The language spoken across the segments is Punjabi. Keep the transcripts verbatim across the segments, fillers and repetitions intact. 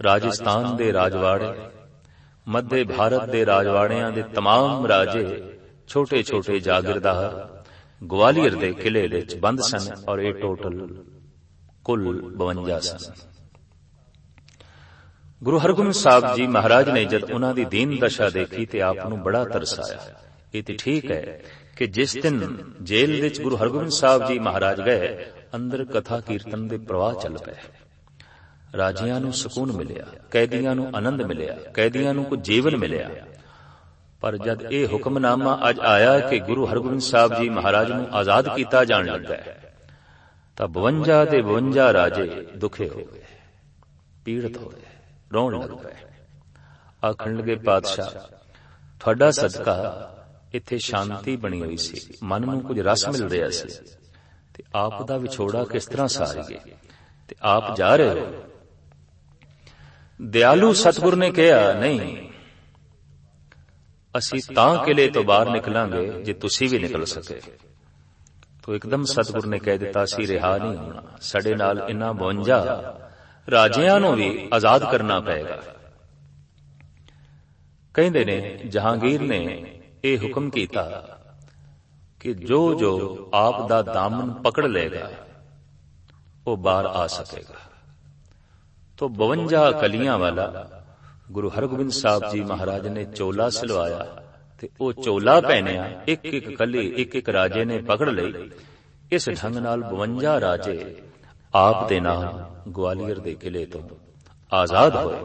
ਰਾਜਸਥਾਨ ਦੇ ਰਾਜਵਾੜੇ, ਮੱਧੇ ਭਾਰਤ ਦੇ ਰਾਜਵਾੜਿਆਂ ਦੇ ਤਮਾਮ ਰਾਜੇ ਛੋਟੇ ਛੋਟੇ ਜਾਗੀਰਦਾਰ ਗਵਾਲੀਅਰ ਦੇ ਕਿਲੇ ਵਿੱਚ ਬੰਦ ਸਨ ਔਰ ਇਹ ਟੋਟਲ ਕੁੱਲ ਬਵੰਜਾ ਸਨ। ਗੁਰੂ ਹਰਗੋਬਿੰਦ ਸਾਹਿਬ ਜੀ ਮਹਾਰਾਜ ਨੇ ਜਦ ਉਹਨਾਂ ਦੀ ਦੀਨ ਦਸ਼ਾ ਦੇਖੀ ਤੇ ਆਪ ਨੂੰ ਬੜਾ ਤਰਸ ਆਇਆ। ਇਹ ਤੇ ਠੀਕ ਹੈ ਕਿ ਜਿਸ ਦਿਨ ਜੇਲ੍ਹ ਵਿੱਚ ਗੁਰੂ ਹਰਗੋਬਿੰਦ ਸਾਹਿਬ ਜੀ ਮਹਾਰਾਜ ਗਏ, ਅੰਦਰ ਕਥਾ ਕੀਰਤਨ ਦੇ ਪ੍ਰਵਾਹ ਚੱਲ ਪਏ। ਰਾਜਿਆਂ ਨੂੰ ਸਕੂਨ ਮਿਲਿਆ, ਕੈਦੀਆਂ ਨੂੰ ਆਨੰਦ ਮਿਲਿਆ, ਕੈਦੀਆਂ ਨੂੰ ਕੁਝ ਜੀਵਨ ਮਿਲਿਆ। ਪਰ ਜਦ ਇਹ ਹੁਕਮਨਾਮਾ ਅੱਜ ਆਇਆ ਕਿ ਗੁਰੂ ਹਰਗੋਬਿੰਦ ਸਾਹਿਬ ਜੀ ਮਹਾਰਾਜ ਨੂੰ ਆਜ਼ਾਦ ਕੀਤਾ ਜਾਣ ਲੱਗਾ ਤਾਂ ਬਵੰਜਾ ਦੇ ਬਵੰਜਾ ਰਾਜੇ ਦੁਖੇ ਹੋ ਗਏ, ਪੀੜਤ ਹੋਏ, ਰੋਣ ਲੱਗ ਪਏ। ਆਖਣ ਲੱਗੇ, ਪਾਤਸ਼ਾਹ ਤੁਹਾਡਾ ਸਦਕਾ ਇੱਥੇ ਸ਼ਾਂਤੀ ਬਣੀ ਹੋਈ ਸੀ, ਮਨ ਨੂੰ ਕੁਝ ਰਸ ਮਿਲ ਰਿਹਾ ਸੀ, ਤੇ ਆਪ ਦਾ ਵਿਛੋੜਾ ਕਿਸ ਤਰ੍ਹਾਂ ਸਾਰੀਏ, ਤੇ ਆਪ ਜਾ ਰਹੇ ਹੋ। ਦਿਆਲੂ ਸਤਿਗੁਰ ਨੇ ਕਿਹਾ, ਨਹੀਂ, ਅਸੀਂ ਤਾਂ ਕਿਲੇ ਤੋਂ ਬਾਹਰ ਨਿਕਲਾਂਗੇ ਜੇ ਤੁਸੀਂ ਵੀ ਨਿਕਲ ਸਕੇ। ਤੋ ਇੱਕਦਮ ਸਤਿਗੁਰ ਨੇ ਕਹਿ ਦਿੱਤਾ, ਅਸੀਂ ਰਿਹਾ ਨਹੀਂ ਹੋਣਾ, ਸਾਡੇ ਨਾਲ ਇਨ੍ਹਾਂ ਬਵੰਜਾ ਰਾਜਿਆਂ ਨੂੰ ਵੀ ਆਜ਼ਾਦ ਕਰਨਾ ਪਏਗਾ। ਕਹਿੰਦੇ ਨੇ ਜਹਾਂਗੀਰ ਨੇ ਇਹ ਹੁਕਮ ਕੀਤਾ ਕਿ ਜੋ ਜੋ ਆਪ ਦਾ ਦਾਮਨ ਪਕੜ ਲਏਗਾ ਉਹ ਬਾਹਰ ਆ ਸਕੇਗਾ। ਤੋ ਬਵੰਜਾ ਕਲੀਆਂ ਵਾਲਾ ਗੁਰੂ ਹਰਗੋਬਿੰਦ ਸਾਹਿਬ ਜੀ ਮਹਾਰਾਜ ਨੇ ਚੋਲਾ ਸਿਲਵਾਇਆ ਤੇ ਉਹ ਚੋਲਾ ਪਹਿਨਿਆ। ਇੱਕ ਇੱਕ ਕਲੀ ਇੱਕ ਇੱਕ ਰਾਜੇ ਨੇ ਪਕੜ ਲਈ। ਇਸ ਢੰਗ ਨਾਲ ਬਵੰਜਾ ਰਾਜੇ ਆਪ ਦੇ ਨਾਲ ਗਵਾਲੀਅਰ ਦੇ ਕਿਲੇ ਤੋਂ ਆਜ਼ਾਦ ਹੋਏ।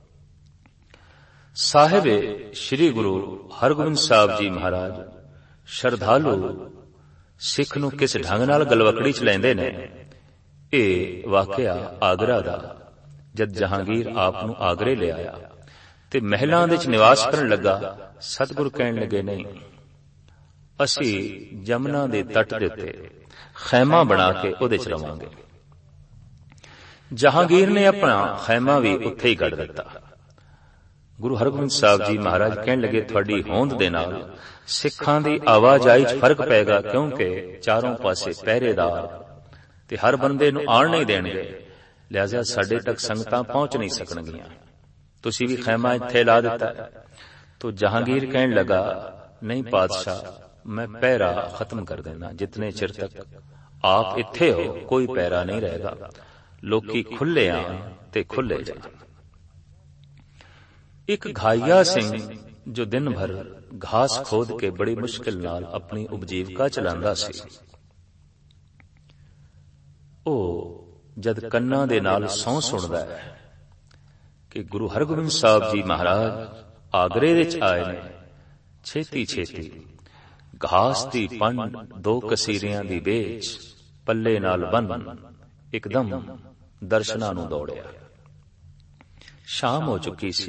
ਸਾਹਿਬ ਸ੍ਰੀ ਗੁਰੂ ਹਰਗੋਬਿੰਦ ਸਾਹਿਬ ਜੀ ਮਹਾਰਾਜ ਸ਼ਰਧਾਲੂ ਸਿੱਖ ਨੂੰ ਕਿਸ ਢੰਗ ਨਾਲ ਗਲਵਕੜੀ ਚ ਲੈਂਦੇ ਨੇ, ਇਹ ਵਾਕਿਆ ਆਗਰਾ ਦਾ। ਜਦ ਜਹਾਂਗੀਰ ਆਪ ਨੂੰ ਆਗਰੇ ਲੈ ਆਇਆ ਤੇ ਮਹਿਲਾਂ ਦੇ ਚ ਨਿਵਾਸ ਕਰਨ ਲੱਗਾ, ਸਤਿਗੁਰ ਕਹਿਣ ਲੱਗੇ, ਨਹੀਂ, ਅਸੀਂ ਜਮਨਾ ਦੇ ਤੱਟ ਦੇ ਉੱਤੇ ਖੈਮਾ ਬਣਾ ਕੇ ਉਹਦੇ ਚ ਰਵਾਂਗੇ। ਜਹਾਂਗੀਰ ਨੇ ਆਪਣਾ ਖੈਮਾ ਵੀ ਉੱਥੇ ਹੀ ਕੱਢ ਦਿੱਤਾ। ਗੁਰੂ ਹਰਗੋਬਿੰਦ ਸਾਹਿਬ ਜੀ ਮਹਾਰਾਜ ਕਹਿਣ ਲੱਗੇ, ਤੁਹਾਡੀ ਹੋਂਦ ਦੇ ਨਾਲ ਸਿੱਖਾਂ ਦੀ ਆਵਾਜਾਈ 'ਚ ਫਰਕ ਪਏਗਾ, ਕਿਉਂਕਿ ਚਾਰੋਂ ਪਾਸੇ ਪਹਿਰੇਦਾਰ ਤੇ ਹਰ ਬੰਦੇ ਨੂੰ ਆਣ ਨਹੀਂ ਦੇਣਗੇ, ਲਿਹਾਜ਼ਾ ਸਾਡੇ ਤੱਕ ਸੰਗਤਾਂ ਪਹੁੰਚ ਨਹੀਂ ਸਕਣਗੀਆਂ। ਤੁਸੀਂ ਵੀ ਖੈਮਾ ਇੱਥੇ ਲਾ ਦਿੱਤਾ। ਤੋ ਜਹਾਂਗੀਰ ਕਹਿਣ ਲੱਗਾ, ਨਹੀਂ ਪਾਤਸ਼ਾਹ, ਮੈਂ ਪਹਿਰਾ ਖਤਮ ਕਰ ਦੇਣਾ। ਜਿਤਨੇ ਚਿਰ ਤੱਕ ਆਪ ਇੱਥੇ ਹੋ ਕੋਈ ਪਹਿਰਾ ਨਹੀਂ ਰਹੇਗਾ, ਲੋਕੀ ਖੁੱਲੇ ਆਣ ਤੇ ਖੁੱਲੇ ਜਾਣ। ਇੱਕ ਘਾਈਆ ਸਿੰਘ ਜੋ ਦਿਨ ਭਰ ਘਾਸ ਖੋਦ ਕੇ ਬੜੀ ਮੁਸ਼ਕਿਲ ਨਾਲ ਆਪਣੀ ਉਪਜੀਵਕਾ ਚਲਾਉਂਦਾ ਸੀ, ਉਹ ਜਦ ਕੰਨਾਂ ਦੇ ਨਾਲ ਸਹੁੰ ਸੁਣਦਾ ਹੈ ਕਿ ਗੁਰੂ ਹਰਗੋਬਿੰਦ ਸਾਹਿਬ ਜੀ ਮਹਾਰਾਜ ਆਗਰੇ ਵਿੱਚ ਆਏ ਨੇ, ਛੇਤੀ ਛੇਤੀ ਘਾਸ ਦੀ ਪੰਡ ਦੋ ਕਸੀਰਿਆਂ ਦੀ ਵੇਚ ਪੱਲੇ ਨਾਲ ਬੰਨ ਇੱਕਦਮ ਦਰਸ਼ਨਾਂ ਨੂੰ ਦੌੜਿਆ। ਸ਼ਾਮ ਹੋ ਚੁੱਕੀ ਸੀ।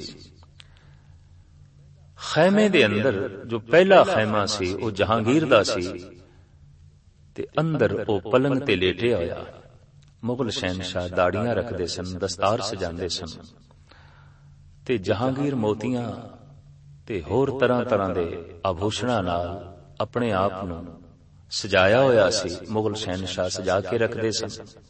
ਖੈਮੇ ਦੇ ਅੰਦਰ ਜੋ ਪਹਿਲਾ ਖੈਮਾ ਸੀ ਉਹ ਜਹਾਂਗੀਰ ਦਾ ਸੀ, ਤੇ ਅੰਦਰ ਉਹ ਪਲੰਗ ਤੇ ਲੇਟਿਆ ਹੋਇਆ। ਮੁਗਲ ਸ਼ਹਿਨਸ਼ਾਹ ਦਾੜੀਆਂ ਰੱਖਦੇ ਸਨ, ਦਸਤਾਰ ਸਜਾਉਂਦੇ ਸਨ, ਤੇ ਜਹਾਂਗੀਰ ਮੋਤੀਆਂ ਤੇ ਹੋਰ ਤਰ੍ਹਾਂ ਤਰ੍ਹਾਂ ਦੇ ਆਭੂਸ਼ਣਾਂ ਨਾਲ ਆਪਣੇ ਆਪ ਨੂੰ ਸਜਾਇਆ ਹੋਇਆ ਸੀ। ਮੁਗਲ ਸ਼ਹਿਨਸ਼ਾਹ ਸਜਾ ਕੇ ਰੱਖਦੇ ਸਨ।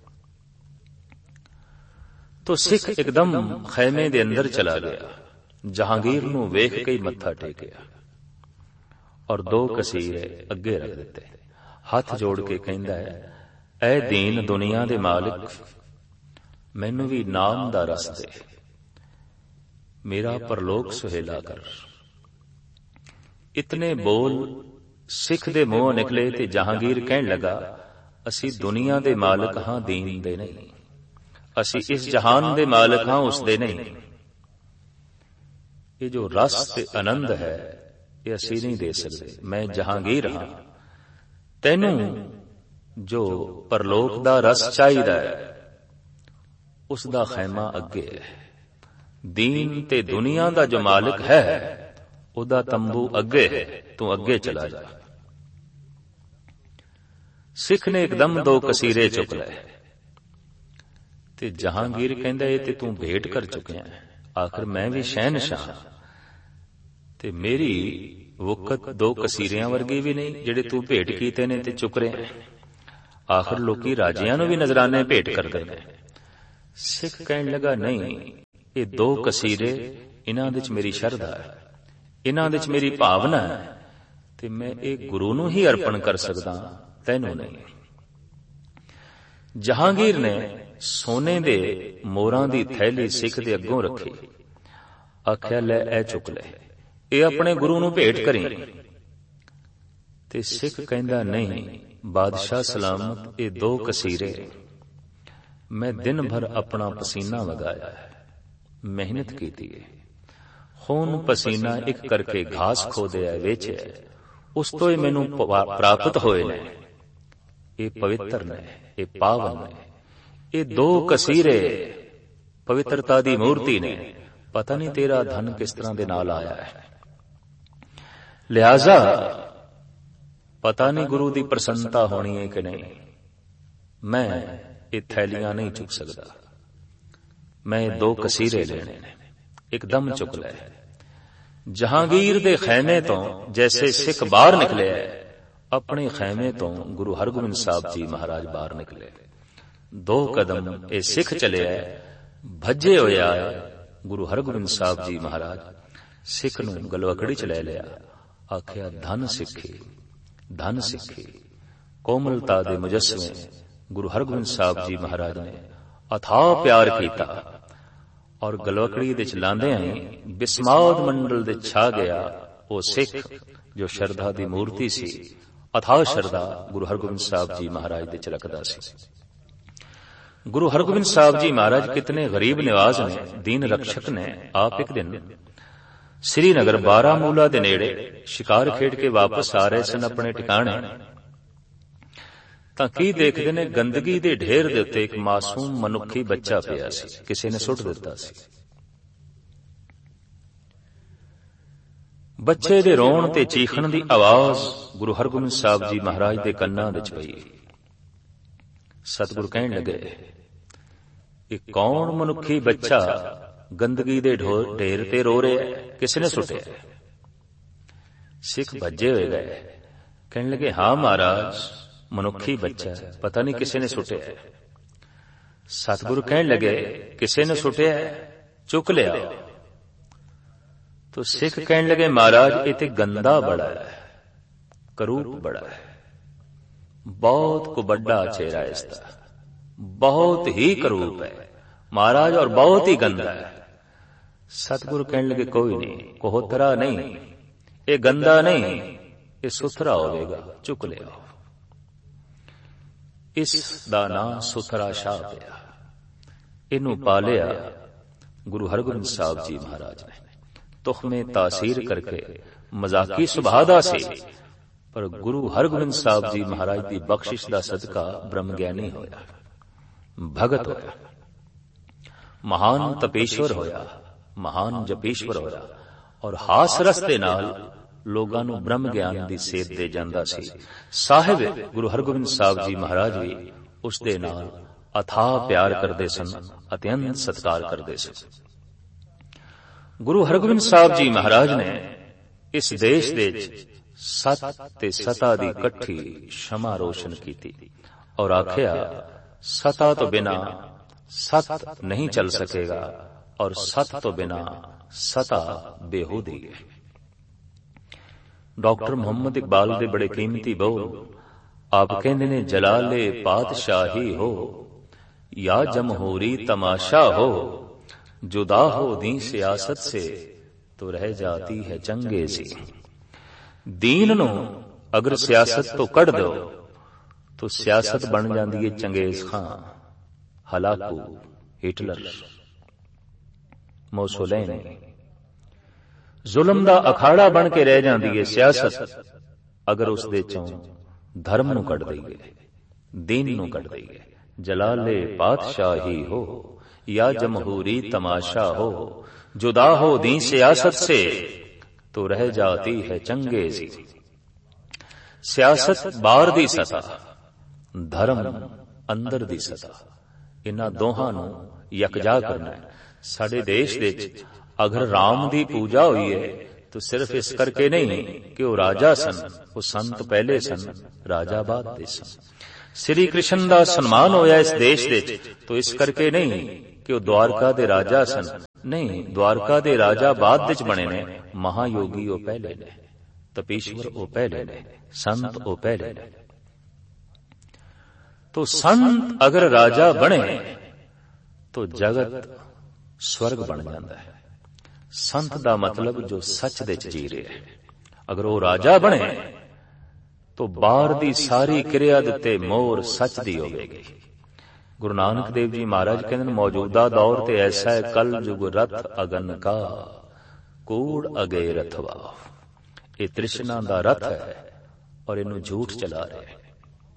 ਤੋ ਸਿੱਖ ਇੱਕਦਮ ਖੈਮੇ ਦੇ ਅੰਦਰ ਚਲਾ ਗਿਆ। ਜਹਾਂਗੀਰ ਨੂੰ ਵੇਖ ਕੇ ਹੀ ਮੱਥਾ ਟੇਕਿਆ ਔਰ ਦੋ ਕਸੀਰੇ ਅੱਗੇ ਰੱਖ ਦਿੱਤੇ। ਹੱਥ ਜੋੜ ਕੇ ਕਹਿੰਦਾ ਹੈ, ਐ ਦੀਨ ਦੁਨੀਆ ਦੇ ਮਾਲਿਕ, ਮੈਨੂੰ ਵੀ ਨਾਮ ਦਾ ਰਸ ਦੇ, ਮੇਰਾ ਪਰਲੋਕ ਸੁਹੇਲਾ ਕਰ। ਇਤਨੇ ਬੋਲ ਸਿੱਖ ਦੇ ਮੂੰਹੋਂ ਨਿਕਲੇ ਤੇ ਜਹਾਂਗੀਰ ਕਹਿਣ ਲੱਗਾ, ਅਸੀਂ ਦੁਨੀਆ ਦੇ ਮਾਲਕ ਹਾਂ, ਦੀਨ ਦੇ ਨਹੀਂ। ਅਸੀਂ ਇਸ ਜਹਾਨ ਦੇ ਮਾਲਕ ਹਾਂ, ਉਸ ਦੇ ਨਹੀਂ। ਇਹ ਜੋ ਰਸ ਤੇ ਆਨੰਦ ਹੈ ਇਹ ਅਸੀਂ ਨਹੀਂ ਦੇ ਸਕਦੇ। ਮੈਂ ਜਹਾਂਗੀਰ ਹਾਂ, ਤੈਨੂੰ ਜੋ ਪਰਲੋਕ ਦਾ ਰਸ ਚਾਹੀਦਾ ਹੈ ਉਸ ਦਾ ਖੈਮਾ ਅੱਗੇ ਹੈ। ਦੀਨ ਤੇ ਦੁਨੀਆ ਦਾ ਜੋ ਮਾਲਕ ਹੈ ਉਹਦਾ ਤੰਬੂ ਅੱਗੇ ਹੈ, ਤੂੰ ਅੱਗੇ ਚਲਾ ਜਾ। ਸਿੱਖ ਨੇ ਇੱਕਦਮ ਦੋ ਕਸੀਰੇ ਚੁੱਕ ਲਏ ਤੇ ਜਹਾਂਗੀਰ ਕਹਿੰਦਾ, ਇਹ ਤੇ ਤੂੰ ਭੇਟ ਕਰ ਚੁੱਕਿਆ ਹੈ। ਆਖਰ ਮੈਂ ਵੀ ਸ਼ਹਿਨਸ਼ਾਹ ਤੇ ਮੇਰੀ ਵਕਤ ਦੋ ਕਸੀਰਿਆਂ ਵਰਗੀ ਵੀ ਨਹੀਂ ਜਿਹੜੇ ਤੂੰ ਭੇਟ ਕੀਤੇ ਨੇ ਤੇ ਚੁੱਕ ਰਿਹਾ। ਆਖਰ ਲੋਕੀ ਰਾਜਿਆਂ ਨੂੰ ਵੀ ਨਜ਼ਰਾਨੇ ਭੇਟ ਕਰਦੇ ਨੇ। ਸਿੱਖ ਕਹਿਣ ਲੱਗਾ, ਨਹੀਂ, ਇਹ ਦੋ ਕਸੀਰੇ, ਇਹਨਾਂ ਦੇ ਚ ਮੇਰੀ ਸ਼ਰਧਾ ਹੈ, ਇਹਨਾਂ ਦੇ ਚ ਮੇਰੀ ਭਾਵਨਾ ਹੈ, ਤੇ ਮੈਂ ਇਹ ਗੁਰੂ ਨੂੰ ਹੀ ਅਰਪਣ ਕਰ ਸਕਦਾ, ਤੈਨੂੰ ਨਹੀਂ। ਜਹਾਂਗੀਰ ਨੇ ਸੋਨੇ ਦੇ ਮੋਹਰਾਂ ਦੀ ਥੈਲੀ ਸਿੱਖ ਦੇ ਅੱਗੋਂ ਰੱਖੀ, ਆਖਿਆ ਲੈ ਇਹ ਚੁੱਕ ਲੈ, ਇਹ ਆਪਣੇ ਗੁਰੂ ਨੂੰ ਭੇਟ ਕਰੀ। ਤੇ ਸਿੱਖ ਕਹਿੰਦਾ ਨਹੀਂ ਬਾਦਸ਼ਾਹ ਸਲਾਮਤ, ਇਹ ਦੋ ਕਸੀਰੇ ਮੈਂ ਦਿਨ ਭਰ ਆਪਣਾ ਪਸੀਨਾ ਵਗਾਇਆ ਹੈ, ਮਿਹਨਤ ਕੀਤੀ ਹੈ, ਖੂਨ ਪਸੀਨਾ ਇੱਕ ਕਰਕੇ ਘਾਸ ਖੋਦਿਆ ਵੇਚਿਆ, ਉਸ ਤੋਂ ਹੀ ਮੈਨੂੰ ਪ੍ਰਾਪਤ ਹੋਏ ਨੇ। ਇਹ ਪਵਿੱਤਰ ਨੇ, ਇਹ ਪਾਵਨ ਨੇ, ਇਹ ਦੋ ਕਸੀਰੇ ਪਵਿੱਤਰਤਾ ਦੀ ਮੂਰਤੀ ਨੇ। ਪਤਾ ਨਹੀਂ ਤੇਰਾ ਧਨ ਕਿਸ ਤਰ੍ਹਾਂ ਦੇ ਨਾਲ ਆਇਆ ਹੈ, ਲਿਹਾਜ਼ਾ ਪਤਾ ਨਹੀਂ ਗੁਰੂ ਦੀ ਪ੍ਰਸੰਨਤਾ ਹੋਣੀ ਹੈ ਕਿ ਨਹੀਂ। ਮੈਂ ਇਹ ਥੈਲੀਆਂ ਨਹੀਂ ਚੁੱਕ ਸਕਦਾ, ਮੈਂ ਇਹ ਦੋ ਕਸੀਰੇ ਲੈਣੇ ਨੇ, ਇੱਕਦਮ ਚੁੱਕ ਲੈ। ਜਹਾਂਗੀਰ ਦੇ ਖੈਮੇ ਤੋਂ ਜੈਸੇ ਸਿੱਖ ਬਾਹਰ ਨਿਕਲਿਆ, ਆਪਣੇ ਖੈਮੇ ਤੋਂ ਗੁਰੂ ਹਰਗੋਬਿੰਦ ਸਾਹਿਬ ਜੀ ਮਹਾਰਾਜ ਬਾਹਰ ਨਿਕਲੇ। ਦੋ ਕਦਮ ਇਹ ਸਿੱਖ ਚਲਿਆ, ਭੱਜੇ ਹੋਇਆ ਗੁਰੂ ਹਰਗੋਬਿੰਦ ਸਾਹਿਬ ਜੀ ਮਹਾਰਾਜ ਸਿੱਖ ਨੂੰ ਗਲਵਕੜੀ ਚ ਲੈ ਲਿਆ, ਆਖਿਆ ਧਨ ਸਿੱਖੀ, ਧਨ ਸਿੱਖੀ। ਕੋਮਲਤਾ ਦੇ ਮੁਜੱਸਮੇ ਗੁਰੂ ਹਰਗੋਬਿੰਦ ਸਾਹਿਬ ਜੀ ਮਹਾਰਾਜ ਨੇ ਅਥਾਹ ਪਿਆਰ ਕੀਤਾ, ਔਰ ਗਲਵਕੜੀ ਦੇ ਚ ਲਾਂਦਿਆਂ ਹੀ ਬਿਸਮਾਦ ਮੰਡਲ ਦੇ ਛਾ ਗਿਆ ਉਹ ਸਿੱਖ ਜੋ ਸ਼ਰਧਾ ਦੀ ਮੂਰਤੀ ਸੀ। ਅਥਾਹ ਸ਼ਰਧਾ ਗੁਰੂ ਹਰਗੋਬਿੰਦ ਸਾਹਿਬ ਜੀ ਮਹਾਰਾਜ ਦੇ ਚ ਰੱਖਦਾ ਸੀ। ਗੁਰੂ ਹਰਗੋਬਿੰਦ ਸਾਹਿਬ ਜੀ ਮਹਾਰਾਜ ਕਿਤਨੇ ਗਰੀਬ ਨਿਵਾਜ਼ ਨੇ, ਦੀਨ ਰਕਸ਼ਕ ਨੇ। ਆਪ ਇੱਕ ਦਿਨ ਸ੍ਰੀਨਗਰ ਬਾਰਾਮੂਲਾ ਦੇ ਨੇੜੇ ਸ਼ਿਕਾਰ ਖੇਡ ਕੇ ਵਾਪਸ ਆ ਰਹੇ ਸਨ ਆਪਣੇ ਟਿਕਾਣੇ, ਤਾਂ ਕੀ ਦੇਖਦੇ ਨੇ, ਗੰਦਗੀ ਦੇ ਢੇਰ ਦੇ ਉੱਤੇ ਇੱਕ ਮਾਸੂਮ ਮਨੁੱਖੀ ਬੱਚਾ ਪਿਆ ਸੀ, ਕਿਸੇ ਨੇ ਸੁੱਟ ਦਿੱਤਾ ਸੀ। ਬੱਚੇ ਦੇ ਰੋਣ ਤੇ ਚੀਖਣ ਦੀ ਆਵਾਜ਼ ਗੁਰੂ ਹਰਗੋਬਿੰਦ ਸਾਹਿਬ ਜੀ ਮਹਾਰਾਜ ਦੇ ਕੰਨਾਂ ਵਿੱਚ ਪਈ। ਸਤਿਗੁਰ ਕਹਿਣ ਲੱਗੇ, ਇਹ ਕੌਣ ਮਨੁੱਖੀ ਬੱਚਾ ਗੰਦਗੀ ਦੇ ਢੇਰ ਤੇ ਰੋ ਰਿਹਾ ਹੈ, ਕਿਸੇ ਨੇ ਸੁੱਟਿਆ? ਸਿੱਖ ਭੱਜੇ ਹੋਏ ਗਏ, ਕਹਿਣ ਲੱਗੇ ਹਾਂ ਮਹਾਰਾਜ ਮਨੁੱਖੀ ਬੱਚਾ, ਪਤਾ ਨਹੀਂ ਕਿਸੇ ਨੇ ਸੁੱਟਿਆ। ਸਤਿਗੁਰੂ ਕਹਿਣ ਲੱਗੇ ਕਿਸੇ ਨੇ ਸੁੱਟਿਆ, ਚੁੱਕ ਲਿਆ। तो सिख कहने लगे महाराज ये तो गंदा बड़ा है, करूप बड़ा है, बहुत को बड़ा चेहरा है इसका, बहुत ही करूप है महाराज और बहुत ही गंदा है। सतगुरु कहने लगे कोई नहीं, कोहतरा नहीं, ये गंदा नहीं, ये सुथरा होगा, चुक ले आओ। इस दा नाम सुथरा शाह पिया, इनू पालिया गुरु हरगोबिंद साहब जी महाराज ने। तुखमे तासीर करके मजाकी सुभादा से, पर गुरु हरगोबिंद साहब जी महाराज की बख्शिश दा सदका ब्रह्म ज्ञानी होया, भगत होया, महान तपेश्वर होया, महान जपेश्वर होया, और हास रस दे नाल लोगां नूं ब्रह्म ज्ञान दी सेध दे जांदा सी। साहिब गुरु हरगोबिंद साहब जी महाराज भी उस दे नाल अथाह प्यार करदे सन, अत्यंत सत्कार करदे सन। गुरु हरगोबिंद साहब जी महाराज ने इस देश दे सत ते सता दी कट्ठी शमा रोशन कीती और आखिया सता तो बिना सत नहीं चल सकेगा और सत तो बिना सता बेहूदी है। डॉक्टर मोहम्मद इकबाल दे बड़े कीमती बोल आप कहंदे ने, जलाले पातशाही हो या जमहूरी तमाशा हो, जुदा हो दी सियासत से तो रह जाती है चंगेजी। दीन नो अगर सियासत तो कढ़ दो तो सियासत बन जाती है चंगेज खां, हलाकू, हिटलर, मोसोलेनी। जुल्म दा अखाड़ा बन के रह जाती है सियासत अगर उस दे चों धर्म नू कढ़ दईए, दीन नू कढ़ दईए। जलाले पातशाही हो या जमहूरी तमाशा हो, जुदा हो दी सियासत से तो रह जाती है चंगेजी। सियासत बाहर दी सता, धर्म अंदर दी सता, इन्हां दोहां नूं यकजा करना है। साडे देश दे विच अगर राम दी पूजा हुई है तो सिर्फ इस करके नहीं कि वो राजा सन, वो संत पहले सन, राजा बाद दे सन। श्री कृष्ण दा सम्मान होया इस देश दे तो इस करके नहीं ਕਿ ਉਹ ਦਵਾਰਕਾ ਦੇ ਰਾਜਾ ਸਨ। ਨਹੀਂ, ਦਵਾਰਕਾ ਦੇ ਰਾਜਾ ਬਾਅਦ ਵਿੱਚ ਬਣੇ ਨੇ, ਮਹਾਯੋਗੀ ਉਹ ਪਹਿਲੇ ਨੇ, ਤਪੀਸ਼ਵਰ ਉਹ ਪਹਿਲੇ ਨੇ, ਸੰਤ ਉਹ ਪਹਿਲੇ ਨੇ। तो संत अगर राजा बने तो जगत स्वर्ग बन जाता है। संत दा मतलब जो सच दे च जी रहा है। अगर वो राजा बने तो बाहर दी सारी क्रिया दे मोर सच दी होगी। गुरु नानक देव जी महाराज कहते हैं, मौजूदा दौर ते ऐसा है, कल जुग रथ अगन का कूड़ अगे रथवा। ये तृष्णा दा रथ है और इनू झूठ चला रहे हैं।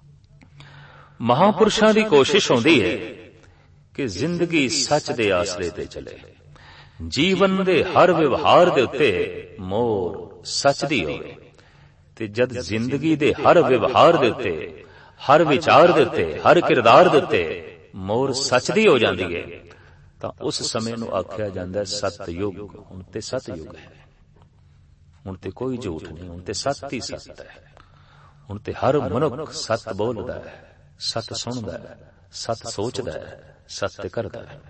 महापुरुषां दी कोशिश होंदी है कि जिंदगी सच दे आसरे ते चले, जीवन दे हर व्यवहार दे उत्ते मोर सच दी होवे। ते जद जिंदगी दे हर व्यवहार दे उत्ते, हर विचार दे उत्ते, हर किरदार दे उत्ते मोर सच दी हो जांदी है, तां उस समय नूं आख्या जांदा है सतयुग। हुण ते सतयुग है, हुण ते कोई झूठ नहीं, हुण ते सत ही सत है। हुण ते हर मनुख सत बोलदा है, सत सुनदा है, सत सोचदा है, सत्य करदा है।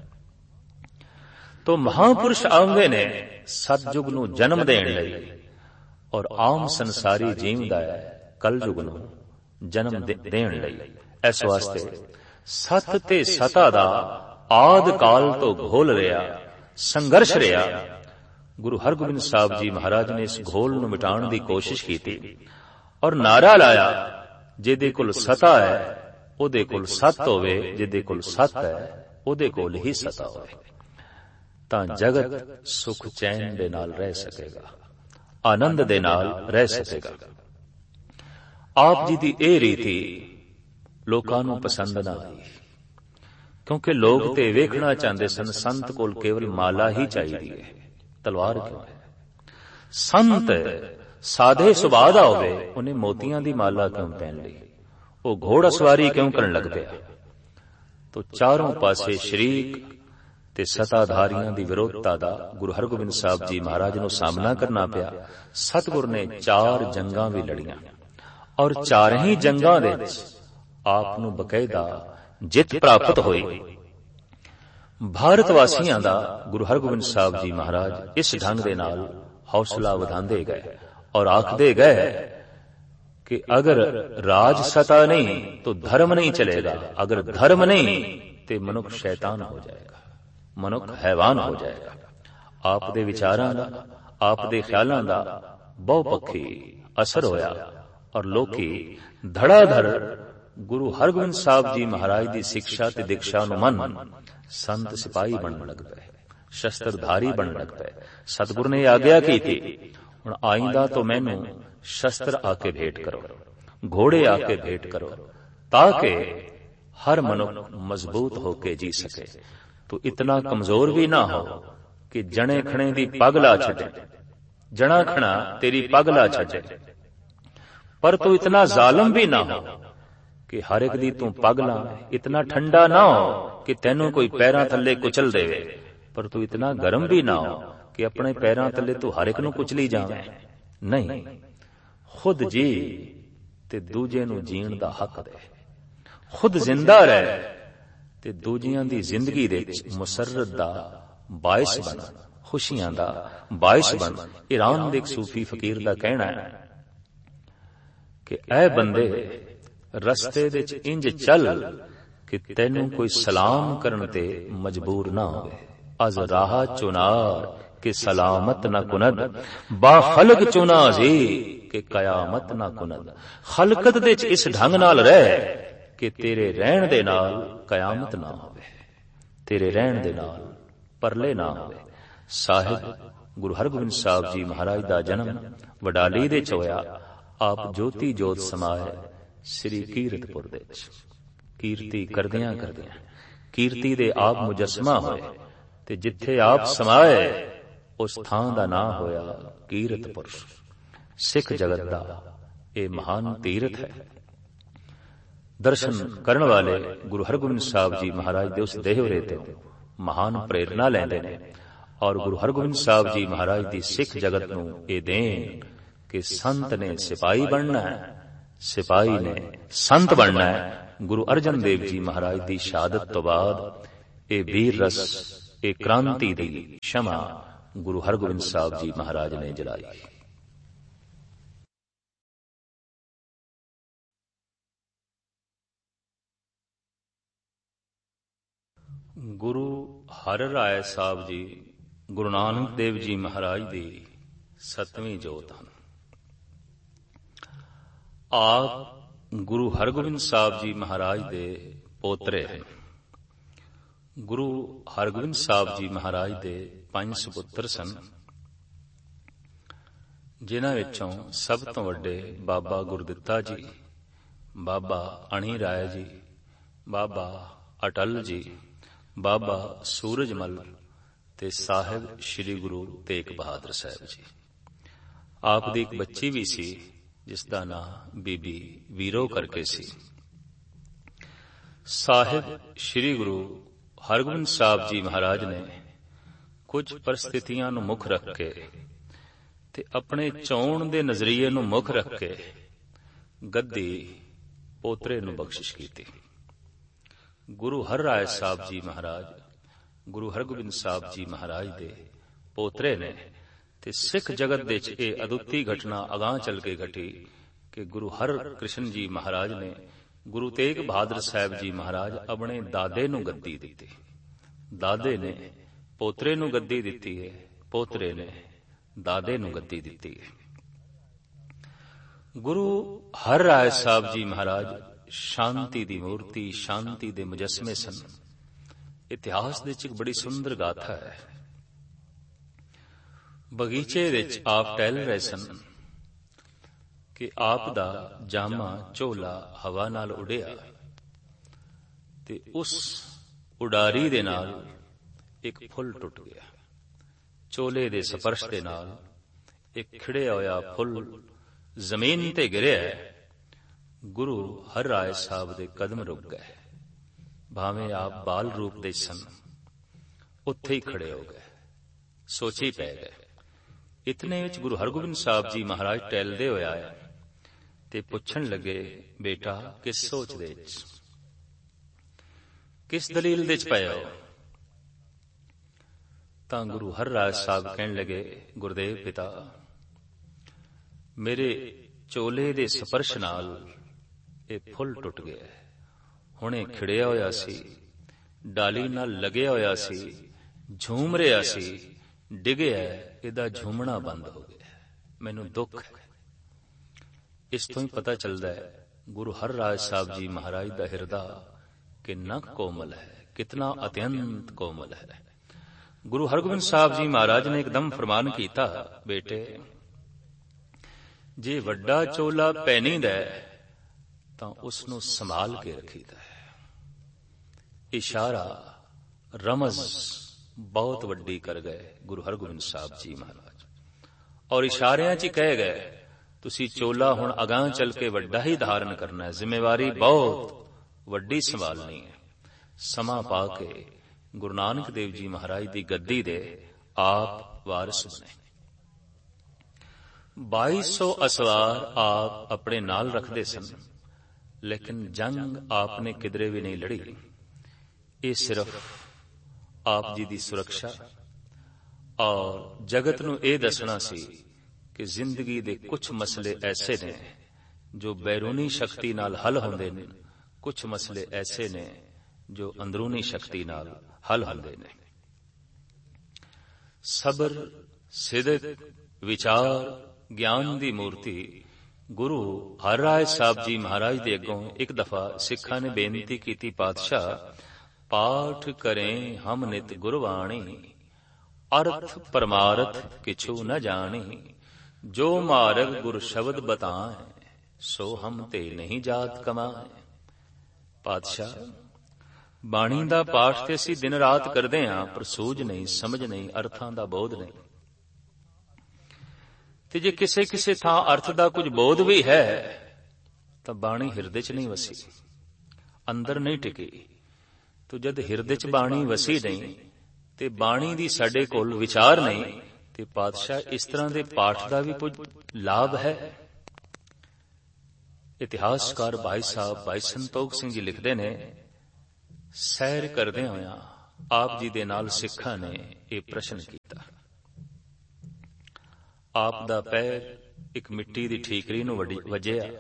तो महापुरुष आंदे ने सतयुग नूं जन्म देण लई और आम संसारी जीवदा है कलयुग नूं जन्म देण लई। इस वास्ते सत ते सता दा आद काल तो घोल रिया संघर्ष रिया। गुरु हरगोबिंद साहब जी महाराज ने इस घोल नूं मिटाण दी कोशिश कीती और नारा लाया, जिहदे कोल सता है ਉਹਦੇ ਕੋਲ ਸਤ ਹੋਵੇ, ਜਿਹਦੇ ਕੋਲ ਸਤ ਹੈ ਉਹਦੇ ਕੋਲ ਹੀ ਸਤਾ ਹੋਵੇ, ਤਾਂ ਜਗਤ ਸੁਖ ਚੈਨ ਦੇ ਨਾਲ ਰਹਿ ਸਕੇਗਾ, ਆਨੰਦ ਦੇ ਨਾਲ ਰਹਿ ਸਕੇਗਾ। ਆਪ ਜੀ ਦੀ ਇਹ ਰੀਤੀ ਲੋਕਾਂ ਨੂੰ ਪਸੰਦ ਨਾ ਆਈ, ਕਿਉਂਕਿ ਲੋਕ ਤੇ ਵੇਖਣਾ ਚਾਹੁੰਦੇ ਸਨ ਸੰਤ ਕੋਲ ਕੇਵਲ ਮਾਲਾ ਹੀ ਚਾਹੀਦੀ ਹੈ, ਤਲਵਾਰ ਕਿਉਂ ਹੈ। ਸੰਤ ਸਾਦੇ ਸੁਭਾਅ ਦਾ ਹੋਵੇ, ਉਹਨੇ ਮੋਤੀਆਂ ਦੀ ਮਾਲਾ ਕਿਉਂ ਪਹਿਨ ਲਈ, ਉਹ ਘੋੜਾ ਸਵਾਰੀ ਕਿਉਂ ਕਰਨ ਲੱਗ ਪਿਆ। ਤੋ ਚਾਰੋਂ ਪਾਸੇ ਸ਼ਰੀਕ ਤੇ ਸਤਾਧਾਰੀਆਂ ਦੀ ਵਿਰੋਧਤਾ ਦਾ ਗੁਰੂ ਹਰਗੋਬਿੰਦ ਸਾਹਿਬ ਜੀ ਮਹਾਰਾਜ ਨੂੰ ਸਾਹਮਣਾ ਕਰਨਾ ਪਿਆ। ਸਤਿਗੁਰ ਨੇ ਚਾਰ ਜੰਗਾਂ ਵੀ ਲੜੀਆਂ ਔਰ ਚਾਰ ਹੀ ਜੰਗਾਂ ਦੇ ਵਿੱਚ ਆਪ ਨੂੰ ਬਕਾਇਦਾ ਜਿੱਤ ਪ੍ਰਾਪਤ ਹੋਈ। ਭਾਰਤ ਵਾਸੀਆਂ ਦਾ ਗੁਰੂ ਹਰਗੋਬਿੰਦ ਸਾਹਿਬ ਜੀ ਮਹਾਰਾਜ ਇਸ ਢੰਗ ਦੇ ਨਾਲ ਹੌਸਲਾ ਵਧਾਉਂਦੇ ਗਏ ਔਰ ਆਖਦੇ ਗਏ कि अगर राज सता नहीं तो धर्म नहीं चलेगा, अगर धर्म नहीं तो मनुख शैतान हो जाएगा, मनुख हैवान हो जाएगा। आप दे विचारां दा, आप दे ख्यालां दा बहुपक्षी असर होया और लोकी धड़ाधड़ गुरु हरगोबिंद साहब जी महाराज दी शिक्षा ते दीक्षा नूं मन संत सिपाही बनन लग पए, शस्त्रधारी बनन लग पए। सतगुर ने आग्या कीती, हुण आइंदा तो मैनू शस्त्र आके भेंट करो, घोड़े आके भेंट करो, ताकि हर मनुष्य मजबूत होके जी सके। तो इतना कमजोर भी ना हो कि जने खणे दी पग ला छड्डे, जना खणा तेरी पग ला छड्डे, पर तू इतना जालिम भी ना हो कि हर एक दी तू पग ला। इतना ठंडा ना हो कि तेनू कोई पैरां थल्ले कुचल देवे, पर तू इतना गर्म भी ना हो कि अपने पैरां थल्ले तू हर एक नू कुचली जावे। नहीं, खुद जी ते दूजे नू जीण दा हक दे, खुद जिंदा रहे ते दूजियां दी जिंदगी दे मुसर्रत दा बाइस बन, खुशियां दा बाइस बन। ईरान दे एक सूफी फकीर दा कहना है कि ऐ बंदे रस्ते दे च इंज चल कि तैनू कोई सलाम करन ते मजबूर ना होवे। अज राह चुनार कि सलामत न कुनद, बा खलक चुना जी कि कयामत न कुनद। खलकत दे च इस ढंग नाल रह कि तेरे रहण दे नाल कयामत ना होवे, तेरे रहण दे नाल परले ना होवे। साहिब गुरु हरगोबिंद साहब जी महाराज दा जन्म वडाली दे च होया। आप ज्योति जोत समाए श्री कीरतपुर दे च। कीर्ति करदियां करदियां कीर्ति दे आप मुजस्मा होए ते जिथे आप समाए उस थां दा नां होया कीरतपुर। सिख जगत दा ये महान तीरथ है। दर्शन करन वाले गुरु हरगोबिंद साहब जी महाराज दे उस देहवरे ते महान प्रेरणा लैंदे ने और गुरु हरगोबिंद साहब जी महाराज दी सिख जगत नूं ये देन कि संत ने सिपाही बनना है, सिपाही ने संत बनना है। गुरु अर्जन देव जी महाराज दी शहादत तो बाद ਇਹ ਵੀਰ ਰਸ, ਇਹ ਕ੍ਰਾਂਤੀ ਦੀ ਸ਼ਮਾ ਗੁਰੂ ਹਰਗੋਬਿੰਦ ਸਾਹਿਬ ਜੀ ਮਹਾਰਾਜ ਨੇ ਜਲਾਈ। ਗੁਰੂ ਹਰਿ ਰਾਇ ਸਾਹਿਬ ਜੀ ਗੁਰੂ ਨਾਨਕ ਦੇਵ ਜੀ ਮਹਾਰਾਜ ਦੀ ਸਤਵੀਂ ਜੋਤ ਹਨ। ਆਪ ਗੁਰੂ ਹਰਗੋਬਿੰਦ ਸਾਹਿਬ ਜੀ ਮਹਾਰਾਜ ਦੇ ਪੋਤਰੇ ਹਨ। ਗੁਰੂ ਹਰਗੋਬਿੰਦ ਸਾਹਿਬ ਜੀ ਮਹਾਰਾਜ ਦੇ ਪੰਜ ਸੁਪੁੱਤਰ ਸਨ, ਜਿਨ੍ਹਾਂ ਵਿੱਚੋਂ ਸਭ ਤੋਂ ਵੱਡੇ ਬਾਬਾ ਗੁਰਦਿੱਤਾ ਜੀ, ਬਾਬਾ ਅਣੀ ਰਾਏ ਜੀ, ਬਾਬਾ ਅਟਲ ਜੀ, ਬਾਬਾ ਸੂਰਜਮਲ ਤੇ ਸਾਹਿਬ ਸ੍ਰੀ ਗੁਰੂ ਤੇਗ ਬਹਾਦਰ ਸਾਹਿਬ ਜੀ। ਆਪ ਦੀ ਇੱਕ ਬੱਚੀ ਵੀ ਸੀ ਜਿਸ ਦਾ ਨਾਂ ਬੀਬੀ ਵੀਰੋ ਕਰਕੇ ਸੀ। ਸਾਹਿਬ ਸ੍ਰੀ ਗੁਰੂ ਹਰਗੋਬਿੰਦ ਸਾਹਿਬ ਜੀ ਮਹਾਰਾਜ ਨੇ ਕੁਝ ਪਰਿਸਥਿਤੀਆਂ ਨੂੰ ਮੁੱਖ ਰੱਖ ਕੇ ਤੇ ਆਪਣੇ ਚੋਣ ਦੇ ਨਜ਼ਰੀਏ ਨੂੰ ਮੁੱਖ ਰੱਖ ਕੇ ਗੱਦੀ ਪੋਤਰੇ ਨੂੰ ਬਖਸ਼ਿਸ਼ ਕੀਤੀ। ਗੁਰੂ ਹਰਿ ਰਾਇ ਸਾਹਿਬ ਜੀ ਮਹਾਰਾਜ ਗੁਰੂ ਹਰਗੋਬਿੰਦ ਸਾਹਿਬ ਜੀ ਮਹਾਰਾਜ ਦੇ ਪੋਤਰੇ ਨੇ ਤੇ ਸਿੱਖ ਜਗਤ ਦੇ ਵਿੱਚ ਇਹ ਅਦੁੱਤੀ ਘਟਨਾ ਅਗਾਂਹ ਚੱਲ ਕੇ ਘਟੀ ਕਿ ਗੁਰੂ ਹਰਿ ਕ੍ਰਿਸ਼ਨ ਜੀ ਮਹਾਰਾਜ ਨੇ ਗੁਰੂ ਤੇਗ ਬਹਾਦਰ ਸਾਹਿਬ ਜੀ ਮਹਾਰਾਜ ਆਪਣੇ ਦਾਦੇ ਨੂੰ ਗੱਦੀ ਦਿੱਤੀ। ਦਾਦੇ ਨੇ ਪੋਤਰੇ ਨੂੰ ਗੱਦੀ ਦਿੱਤੀ ਹੈ, ਪੋਤਰੇ ਨੇ ਦਾਦੇ ਨੂੰ ਗੱਦੀ ਦਿੱਤੀ ਹੈ। ਗੁਰੂ ਹਰਿ ਰਾਇ ਸਾਹਿਬ ਜੀ ਮਹਾਰਾਜ ਸ਼ਾਂਤੀ ਦੀ ਮੂਰਤੀ, ਸ਼ਾਂਤੀ ਦੇ ਮੁਜੱਸਮੇ ਸਨ। ਇਤਿਹਾਸ ਦੇ ਵਿੱਚ ਇੱਕ ਬੜੀ ਸੁੰਦਰ ਗਾਥਾ ਹੈ। ਬਗੀਚੇ ਵਿੱਚ ਆਪ ਟਹਿਲ ਰਹੇ ਸਨ ਕਿ ਆਪ ਦਾ ਜਾਮਾ ਝੋਲਾ ਹਵਾ ਨਾਲ ਉੱਡਿਆ ਤੇ ਉਸ ਉਡਾਰੀ ਦੇ ਨਾਲ ਇੱਕ ਫੁੱਲ ਟੁੱਟ ਗਿਆ। ਝੋਲੇ ਦੇ ਸਪਰਸ਼ ਦੇ ਨਾਲ ਇੱਕ ਖਿੜਿਆ ਹੋਇਆ ਫੁੱਲ ਜ਼ਮੀਨ ਤੇ ਗਿਰਿਆ। ਗੁਰੂ ਹਰਿ ਰਾਇ ਸਾਹਿਬ ਦੇ ਕਦਮ ਰੁਕ ਗਏ। ਭਾਵੇਂ ਆਪ ਬਾਲ ਰੂਪ ਦੇ ਸਨ, ਉੱਥੇ ਹੀ ਖੜੇ ਹੋ ਗਏ, ਸੋਚੀ ਪੈ ਗਏ। ਇਤਨੇ ਵਿੱਚ ਗੁਰੂ ਹਰਗੋਬਿੰਦ ਸਾਹਿਬ ਜੀ ਮਹਾਰਾਜ ਟਹਿਲਦੇ ਹੋਏ ਆਏ ਤੇ ਪੁੱਛਣ ਲੱਗੇ, ਬੇਟਾ ਕਿਸ ਸੋਚ ਦੇ ਵਿੱਚ, ਕਿਸ ਦਲੀਲ ਦੇ ਵਿੱਚ ਪਏ ਹੋ? ਤਾਂ ਗੁਰੂ ਹਰਿ ਰਾਇ ਸਾਹਿਬ ਕਹਿਣ ਲੱਗੇ, ਗੁਰਦੇਵ ਪਿਤਾ, ਮੇਰੇ ਚੋਲੇ ਦੇ ਸਪਰਸ਼ ਨਾਲ ਇਹ ਫੁੱਲ ਟੁੱਟ ਗਿਆ। ਹੁਣੇ ਖਿੜਿਆ ਹੋਇਆ ਸੀ, ਡਾਲੀ ਨਾਲ ਲੱਗਿਆ ਹੋਇਆ ਸੀ, ਝੂਮ ਰਿਹਾ ਸੀ, ਡਿੱਗਿਆ, ਇਹਦਾ ਝੂਮਣਾ ਬੰਦ ਹੋ ਗਿਆ। ਮੈਨੂੰ ਦੁੱਖ ਹੈ। ਇਸ ਤੋਂ ਹੀ ਪਤਾ ਚੱਲਦਾ ਹੈ ਗੁਰੂ ਹਰਿ ਰਾਇ ਸਾਹਿਬ ਜੀ ਮਹਾਰਾਜ ਦਾ ਹਿਰਦਾ ਕਿੰਨਾ ਕੋਮਲ ਹੈ, ਕਿਤਨਾ ਅਤਿਅੰਤ ਕੋਮਲ ਹੈ। ਗੁਰੂ ਹਰਗੋਬਿੰਦ ਸਾਹਿਬ ਜੀ ਮਹਾਰਾਜ ਨੇ ਇੱਕਦਮ ਫਰਮਾਨ ਕੀਤਾ, ਬੇਟੇ ਜੇ ਵੱਡਾ ਚੋਲਾ ਪੈਣੀ ਦਾ ਤਾਂ ਉਸ ਨੂੰ ਸੰਭਾਲ ਕੇ ਰੱਖੀਦਾ ਹੈ। ਇਸ਼ਾਰਾ, ਰਮਜ਼ ਬਹੁਤ ਵੱਡੀ ਕਰ ਗਏ ਗੁਰੂ ਹਰਗੋਬਿੰਦ ਸਾਹਿਬ ਜੀ ਮਹਾਰਾਜ, ਔਰ ਇਸ਼ਾਰਿਆਂ 'ਚ ਕਹਿ ਗਏ ਤੁਸੀਂ ਚੋਲਾ ਹੁਣ ਅਗਾਂਹ ਚੱਲ ਕੇ ਵੱਡਾ ਹੀ ਧਾਰਨ ਕਰਨਾ ਹੈ, ਜ਼ਿੰਮੇਵਾਰੀ ਬਹੁਤ ਵੱਡੀ ਸੰਭਾਲਣੀ ਹੈ। ਸਮਾਂ ਪਾ ਕੇ ਗੁਰੂ ਨਾਨਕ ਦੇਵ ਜੀ ਮਹਾਰਾਜ ਦੀ ਗੱਦੀ ਦੇ ਆਪ ਵਾਰਿਸ ਬਣੇ। ਬਾਈ ਸੌ ਅਸਵਾਰ ਆਪ ਆਪਣੇ ਨਾਲ ਰੱਖਦੇ ਸਨ, ਲੇਕਿਨ ਜੰਗ ਆਪ ਨੇ ਕਿਧਰੇ ਵੀ ਨਹੀਂ ਲੜੀ। ਇਹ ਸਿਰਫ ਆਪ ਜੀ ਦੀ ਸੁਰੱਖਿਆ ਔਰ ਜਗਤ ਨੂੰ ਇਹ ਦੱਸਣਾ ਸੀ ਕਿ ਜ਼ਿੰਦਗੀ ਦੇ ਕੁਝ ਮਸਲੇ ਐਸੇ ਨੇ ਜੋ ਬੈਰੂਨੀ ਸ਼ਕਤੀ ਨਾਲ ਹੱਲ ਹੁੰਦੇ ਨੇ, ਕੁਝ ਮਸਲੇ ਐਸੇ ਨੇ ਜੋ ਅੰਦਰੂਨੀ ਸ਼ਕਤੀ ਨਾਲ ਹੱਲ ਹੁੰਦੇ ਨੇ। ਸਬਰ, ਸਿਦਕ, ਵਿਚਾਰ, ਗਿਆਨ ਦੀ ਮੂਰਤੀ ਗੁਰੂ ਹਰਿ ਰਾਇ ਸਾਹਿਬ ਜੀ ਮਹਾਰਾਜ ਦੇ ਅੱਗੋਂ ਇੱਕ ਦਫਾ ਸਿੱਖਾਂ ਨੇ ਬੇਨਤੀ ਕੀਤੀ, ਪਾਤਸ਼ਾਹ ਪਾਠ ਕਰੇ ਹਮ ਨਿਤ ਗੁਰਬਾਣੀ, ਅਰਥ ਪਰਮਾਰਥ ਕਿਛੂ ਨ ਜਾਣੀ, ਜੋ ਮਾਰਗ ਗੁਰ ਸ਼ਬਦ ਬਤਾਏ, ਸੋ ਹਮ ਤੇ ਨਹੀਂ ਜਾਤ ਕਮਾਏ। ਪਾਤਸ਼ਾਹ ਬਾਣੀ ਦਾ ਪਾਠ ਤੇ ਅਸੀਂ ਦਿਨ ਰਾਤ ਕਰਦੇ ਹਾਂ, ਪਰ ਸੂਝ ਨਹੀਂ, ਸਮਝ ਨਹੀਂ, ਅਰਥਾਂ ਦਾ ਬੋਧ ਨਹੀਂ। ਤੇ ਜੇ ਕਿਸੇ ਕਿਸੇ ਥਾਂ ਅਰਥ ਦਾ ਕੁਝ ਬੋਧ ਵੀ ਹੈ ਤਾਂ ਬਾਣੀ ਹਿਰਦੇ 'ਚ ਨਹੀਂ ਵਸੀ, ਅੰਦਰ ਨਹੀਂ ਟਿਕੀ। ਤੋ ਜਦ ਹਿਰਦੇ 'ਚ ਬਾਣੀ ਵਸੀ ਨਹੀਂ ਤੇ ਬਾਣੀ ਦੀ ਸਾਡੇ ਕੋਲ ਵਿਚਾਰ ਨਹੀਂ ਤੇ ਪਾਤਸ਼ਾਹ ਇਸ ਤਰ੍ਹਾਂ ਦੇ ਪਾਠ ਦਾ ਵੀ ਕੁਝ ਲਾਭ ਹੈ? ਇਤਿਹਾਸਕਾਰ ਭਾਈ ਸਾਹਿਬ ਭਾਈ ਸੰਤੋਖ ਸਿੰਘ ਜੀ ਲਿਖਦੇ ਨੇ, ਸੈਰ ਕਰਦੇ ਹੋਇਆਂ ਆਪ ਜੀ ਦੇ ਨਾਲ ਸਿੱਖਾਂ ਨੇ ਇਹ ਪ੍ਰਸ਼ਨ ਕੀਤਾ। ਆਪ ਦਾ ਪੈਰ ਇੱਕ ਮਿੱਟੀ ਦੀ ਠੀਕਰੀ ਨੂੰ ਵੱਜਿਆ।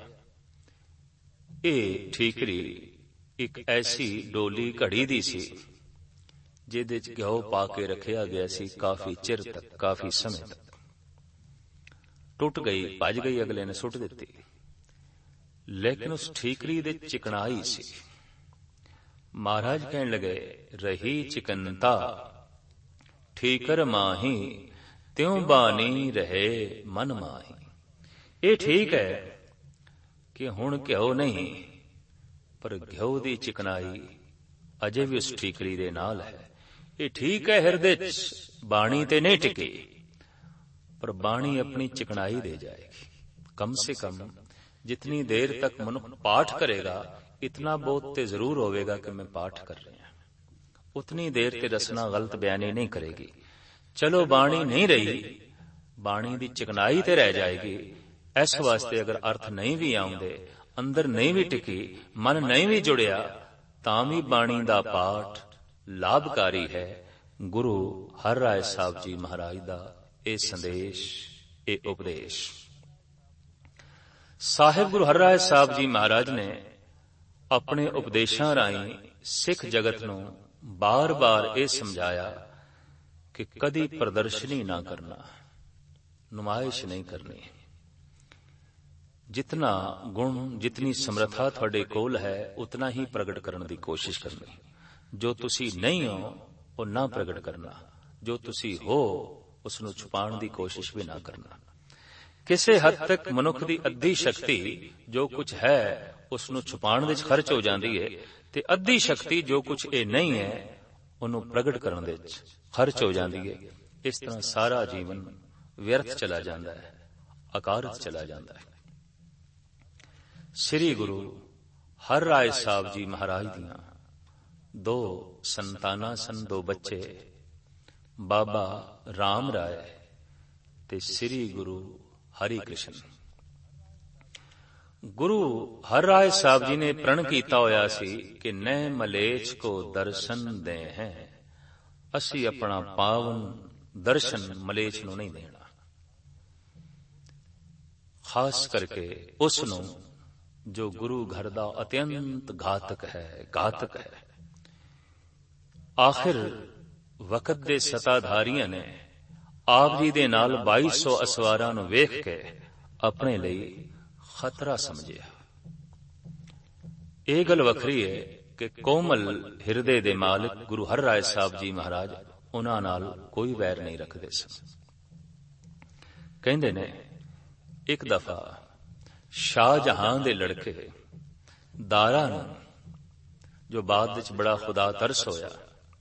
ਇਹ ਠੀਕਰੀ ਇੱਕ ਐਸੀ ਡੋਲੀ ਘੜੀ ਦੀ ਸੀ ਜਿਹਦੇ ਚ ਘਿਓ ਪਾ ਕੇ ਰੱਖਿਆ ਗਿਆ ਸੀ ਕਾਫੀ ਚਿਰ ਤੱਕ, ਕਾਫੀ ਸਮੇਂ ਤੱਕ। ਟੁੱਟ ਗਈ, ਭੱਜ ਗਈ, ਅਗਲੇ ਨੇ ਸੁੱਟ ਦਿੱਤੀ। ਲੇਕਿਨ ਉਸ ਠੀਕਰੀ ਦੇ ਚਿਕਨਾਈ ਸੀ। ਮਹਾਰਾਜ ਕਹਿਣ ਲੱਗੇ, ਰਹੀ ਚਿਕਨਤਾ ਠੀਕਰ ਮਾਹੀ, ਤਿਉ ਬਾਣੀ ਰਹੇ ਮਨ ਮਾਹੀ। ਇਹ ਠੀਕ ਹੈ ਕਿ ਹੁਣ ਘਿਓ ਨਹੀਂ, ਪਰ ਘਿਓ ਦੀ ਚਿਕਨਾਈ ਅਜੇ ਵੀ ਉਸ ਠੀਕਰੀ ਦੇ ਨਾਲ ਹੈ। ਇਹ ਠੀਕ ਹੈ ਹਿਰਦੇ ਚ ਬਾਣੀ ਤੇ ਨਹੀਂ ਟਿਕੀ, ਪਰ ਬਾਣੀ ਆਪਣੀ ਚਿਕਨਾਈ ਦੇ ਜਾਏਗੀ। ਕਮ ਸੇ ਕਮ ਜਿਤਨੀ ਦੇਰ ਤੱਕ ਮਨੁੱਖ ਪਾਠ ਕਰੇਗਾ, ਇਤਨਾ ਬਹੁਤ ਤੇ ਜ਼ਰੂਰ ਹੋਵੇਗਾ ਕਿ ਮੈਂ ਪਾਠ ਕਰ ਰਿਹਾ, ਉਤਨੀ ਦੇਰ ਤੇ ਰਸਨਾ ਗਲਤ ਬਿਆਨੀ ਨਹੀਂ ਕਰੇਗੀ। ਚਲੋ ਬਾਣੀ ਨਹੀਂ ਰਹੀ, ਬਾਣੀ ਦੀ ਚਿਕਨਾਈ ਤੇ ਰਹਿ ਜਾਏਗੀ। ਇਸ ਵਾਸਤੇ ਅਗਰ ਅਰਥ ਨਹੀਂ ਵੀ ਆਉਂਦੇ, ਅੰਦਰ ਨਹੀਂ ਵੀ ਟਿਕੀ, ਮਨ ਨਹੀਂ ਵੀ ਜੁੜਿਆ, ਤਾਂ ਵੀ ਬਾਣੀ ਦਾ ਪਾਠ ਲਾਭਕਾਰੀ ਹੈ। ਗੁਰੂ ਹਰ ਰਾਏ ਸਾਹਿਬ ਜੀ ਮਹਾਰਾਜ ਦਾ ਇਹ ਸੰਦੇਸ਼, ਇਹ ਉਪਦੇਸ਼। ਸਾਹਿਬ ਗੁਰੂ ਹਰ ਰਾਏ ਸਾਹਿਬ ਜੀ ਮਹਾਰਾਜ ਨੇ ਆਪਣੇ ਉਪਦੇਸ਼ਾਂ ਰਾਹੀਂ ਸਿੱਖ ਜਗਤ ਨੂੰ ਬਾਰ-ਬਾਰ ਇਹ ਸਮਝਾਇਆ ਕਿ ਕਦੀ ਪ੍ਰਦਰਸ਼ਨੀ ਨਾ ਕਰਨਾ, ਨੁਮਾਇਸ਼ ਨਹੀਂ ਕਰਨੀ। ਜਿਤਨਾ ਗੁਣ, ਜਿਤਨੀ ਸਮਰੱਥਾ ਤੁਹਾਡੇ ਕੋਲ ਹੈ, ਉਤਨਾ ਹੀ ਪ੍ਰਗਟ ਕਰਨ ਦੀ ਕੋਸ਼ਿਸ਼ ਕਰਨੀ। ਜੋ ਤੁਸੀਂ ਨਹੀਂ ਹੋ ਉਹ ਨਾ ਪ੍ਰਗਟ ਕਰਨਾ, ਜੋ ਤੁਸੀਂ ਹੋ ਉਸ ਨੂੰ ਛੁਪਾਉਣ ਦੀ ਕੋਸ਼ਿਸ਼ ਵੀ ਨਾ ਕਰਨਾ। ਕਿਸੇ ਹੱਦ ਤੱਕ ਮਨੁੱਖ ਦੀ ਅੱਧੀ ਸ਼ਕਤੀ ਜੋ ਕੁਝ ਹੈ ਉਸ ਨੂੰ ਛੁਪਾਉਣ ਵਿੱਚ ਖਰਚ ਹੋ ਜਾਂਦੀ ਹੈ, ਤੇ ਅੱਧੀ ਸ਼ਕਤੀ ਜੋ ਕੁਝ ਇਹ ਨਹੀਂ ਹੈ ਉਹਨੂੰ ਪ੍ਰਗਟ ਕਰਨ ਵਿੱਚ ਖਰਚ ਹੋ ਜਾਂਦੀ ਹੈ। ਇਸ ਤਰ੍ਹਾਂ ਸਾਰਾ ਜੀਵਨ ਵਿਅਰਥ ਚਲਾ ਜਾਂਦਾ ਹੈ, ਅਕਾਰਤ ਚਲਾ ਜਾਂਦਾ ਹੈ। ਸ੍ਰੀ ਗੁਰੂ ਹਰ ਰਾਏ ਸਾਹਿਬ ਜੀ ਮਹਾਰਾਜ ਦੀਆਂ ਦੋ ਸੰਤਾਨਾਂ ਸਨ, ਦੋ ਬੱਚੇ, ਬਾਬਾ ਰਾਮ ਰਾਏ ਤੇ ਸ੍ਰੀ ਗੁਰੂ ਹਰੀ ਕ੍ਰਿਸ਼ਨ। ਗੁਰੂ ਹਰ ਰਾਏ ਸਾਹਿਬ ਜੀ ਨੇ ਪ੍ਰਣ ਕੀਤਾ ਹੋਇਆ ਸੀ ਕਿ ਨੈ ਮਲੇਛ ਕੋ ਦਰਸ਼ਨ ਦੇ ਹੈ, ਅਸੀਂ ਆਪਣਾ ਪਾਵਨ ਦਰਸ਼ਨ ਮਲੇਛ ਨੂੰ ਨਹੀਂ ਦੇਣਾ। ਖਾਸ ਕਰਕੇ ਉਸ ਨੂੰ ਜੋ ਗੁਰੂ ਘਰ ਦਾ ਅਤਿਅੰਤ ਘਾਤਕ ਹੈ, ਘਾਤਕ ਹੈ। ਆਖਿਰ ਵਕਤ ਦੇ ਸਤਾਧਾਰੀਆਂ ਨੇ ਆਪ ਜੀ ਦੇ ਨਾਲ ਬਾਈ ਸੌ ਅਸਵਾਰਾਂ ਨੂੰ ਵੇਖ ਕੇ ਆਪਣੇ ਲਈ ਖਤਰਾ ਸਮਝਿਆ। ਇਹ ਗੱਲ ਵੱਖਰੀ ਹੈ ਕਿ ਕੋਮਲ ਹਿਰਦੇ ਦੇ ਮਾਲਕ ਗੁਰੂ ਹਰ ਰਾਏ ਸਾਹਿਬ ਜੀ ਮਹਾਰਾਜ ਉਹਨਾਂ ਨਾਲ ਕੋਈ ਵੈਰ ਨਹੀਂ ਰੱਖਦੇ ਸਨ। ਕਹਿੰਦੇ ਨੇ ਇੱਕ ਦਫਾ ਸ਼ਾਹਜਹਾਂ ਦੇ ਲੜਕੇ ਦਾਰਾ ਨੂੰ, ਜੋ ਬਾਅਦ ਵਿੱਚ ਬੜਾ ਖੁਦਾ ਤਰਸ ਹੋਇਆ,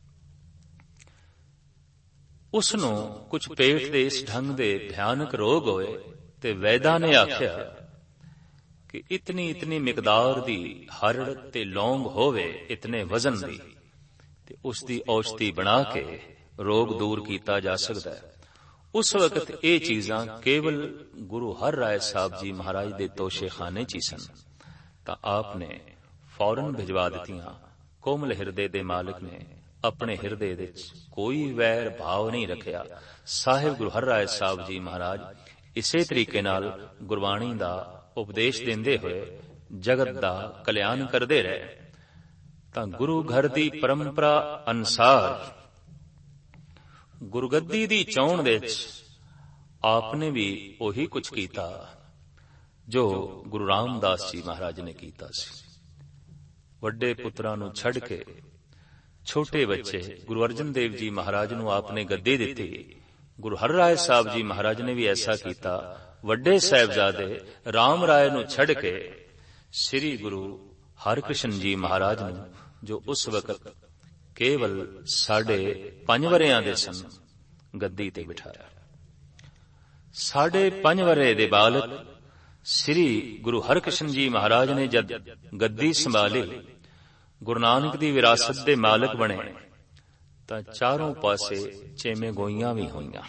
ਉਸ ਨੂੰ ਕੁਝ ਪੇਟ ਦੇ ਇਸ ਢੰਗ ਦੇ ਭਿਆਨਕ ਰੋਗ ਹੋਏ ਤੇ ਵੈਦਾਂ ਨੇ ਆਖਿਆ ਕਿ ਇਤਨੀ ਇਤਨੀ ਮਿਕਦਾਰ ਦੀ ਹਰੜ ਤੇ ਲੌਂਗ ਹੋਵੇ, ਇਤਨੇ ਵਜ਼ਨ ਦੀ, ਤੇ ਉਸ ਦੀ ਔਸ਼ਧੀ ਬਣਾ ਕੇ ਰੋਗ ਦੂਰ ਕੀਤਾ ਜਾ ਸਕਦਾ ਹੈ। ਉਸ ਵਕਤ ਇਹ ਚੀਜ਼ਾਂ ਕੇਵਲ ਗੁਰੂ ਹਰ ਰਾਏ ਸਾਹਿਬ ਜੀ ਮਹਾਰਾਜ ਦੇ ਤੋਸ਼ੇਖਾਨੇ ਚ ਹੀ ਸਨ। ਤਾਂ ਆਪ ਨੇ ਫੌਰਨ ਭਿਜਵਾ ਦਿੱਤੀਆਂ। ਕੋਮਲ ਹਿਰਦੇ ਦੇ ਮਾਲਕ ਨੇ ਆਪਣੇ ਹਿਰਦੇ ਵਿੱਚ ਕੋਈ ਵੈਰ ਭਾਵ ਨਹੀਂ ਰੱਖਿਆ। ਸਾਹਿਬ ਗੁਰੂ ਹਰ ਰਾਏ ਸਾਹਿਬ ਜੀ ਮਹਾਰਾਜ ਇਸੇ ਤਰੀਕੇ ਨਾਲ ਗੁਰਬਾਣੀ ਦਾ ਉਪਦੇਸ਼ ਦਿੰਦੇ ਹੋਏ ਜਗਤ ਦਾ ਕਲਿਆਣ ਕਰਦੇ ਰਹੇ। ਤਾਂ ਗੁਰੂ ਘਰ ਦੀ ਪਰੰਪਰਾ ਅਨੁਸਾਰ ਗੁਰਗੱਦੀ ਦੀ ਚੋਣ ਵਿੱਚ ਆਪਨੇ ਵੀ ਉਹੀ ਕੁਝ ਕੀਤਾ ਜੋ ਗੁਰੂ ਰਾਮਦਾਸ ਜੀ ਮਹਾਰਾਜ ਨੇ ਕੀਤਾ ਸੀ। ਵੱਡੇ ਪੁੱਤਰਾਂ ਨੂੰ ਛੱਡ ਕੇ ਛੋਟੇ ਬੱਚੇ ਗੁਰੂ ਅਰਜਨ ਦੇਵ ਜੀ ਮਹਾਰਾਜ ਨੂੰ ਆਪਨੇ ਗੱਦੀ ਦਿੱਤੀ। ਗੁਰੂ ਹਰ ਰਾਏ ਸਾਹਿਬ ਜੀ ਮਹਾਰਾਜ ਨੇ ਵੀ ਐਸਾ ਕੀਤਾ। ਵੱਡੇ ਸਾਹਿਬਜ਼ਾਦੇ ਰਾਮ ਰਾਏ ਨੂੰ ਛੱਡ ਕੇ ਸ੍ਰੀ ਗੁਰੂ ਹਰਿਕ੍ਰਿਸ਼ਨ ਜੀ ਮਹਾਰਾਜ ਨੂੰ, ਜੋ ਉਸ ਵਕਤ ਕੇਵਲ ਸਾਢੇ ਪੰਜ ਵਰਿਆਂ ਦੇ ਸਨ, ਗੱਦੀ ਤੇ ਬਿਠਾਇਆ। ਸਾਢੇ ਪੰਜ ਵਰੇ ਦੇ ਬਾਲਕ ਸ੍ਰੀ ਗੁਰੂ ਹਰਿਕ੍ਰਿਸ਼ਨ ਜੀ ਮਹਾਰਾਜ ਨੇ ਜਦ ਗੱਦੀ ਸੰਭਾਲੀ, ਗੁਰੂ ਨਾਨਕ ਦੀ ਵਿਰਾਸਤ ਦੇ ਮਾਲਕ ਬਣੇ, ਤਾਂ ਚਾਰੋਂ ਪਾਸੇ ਚੇਮੇ ਗੋਈਆਂ ਵੀ ਹੋਈਆਂ।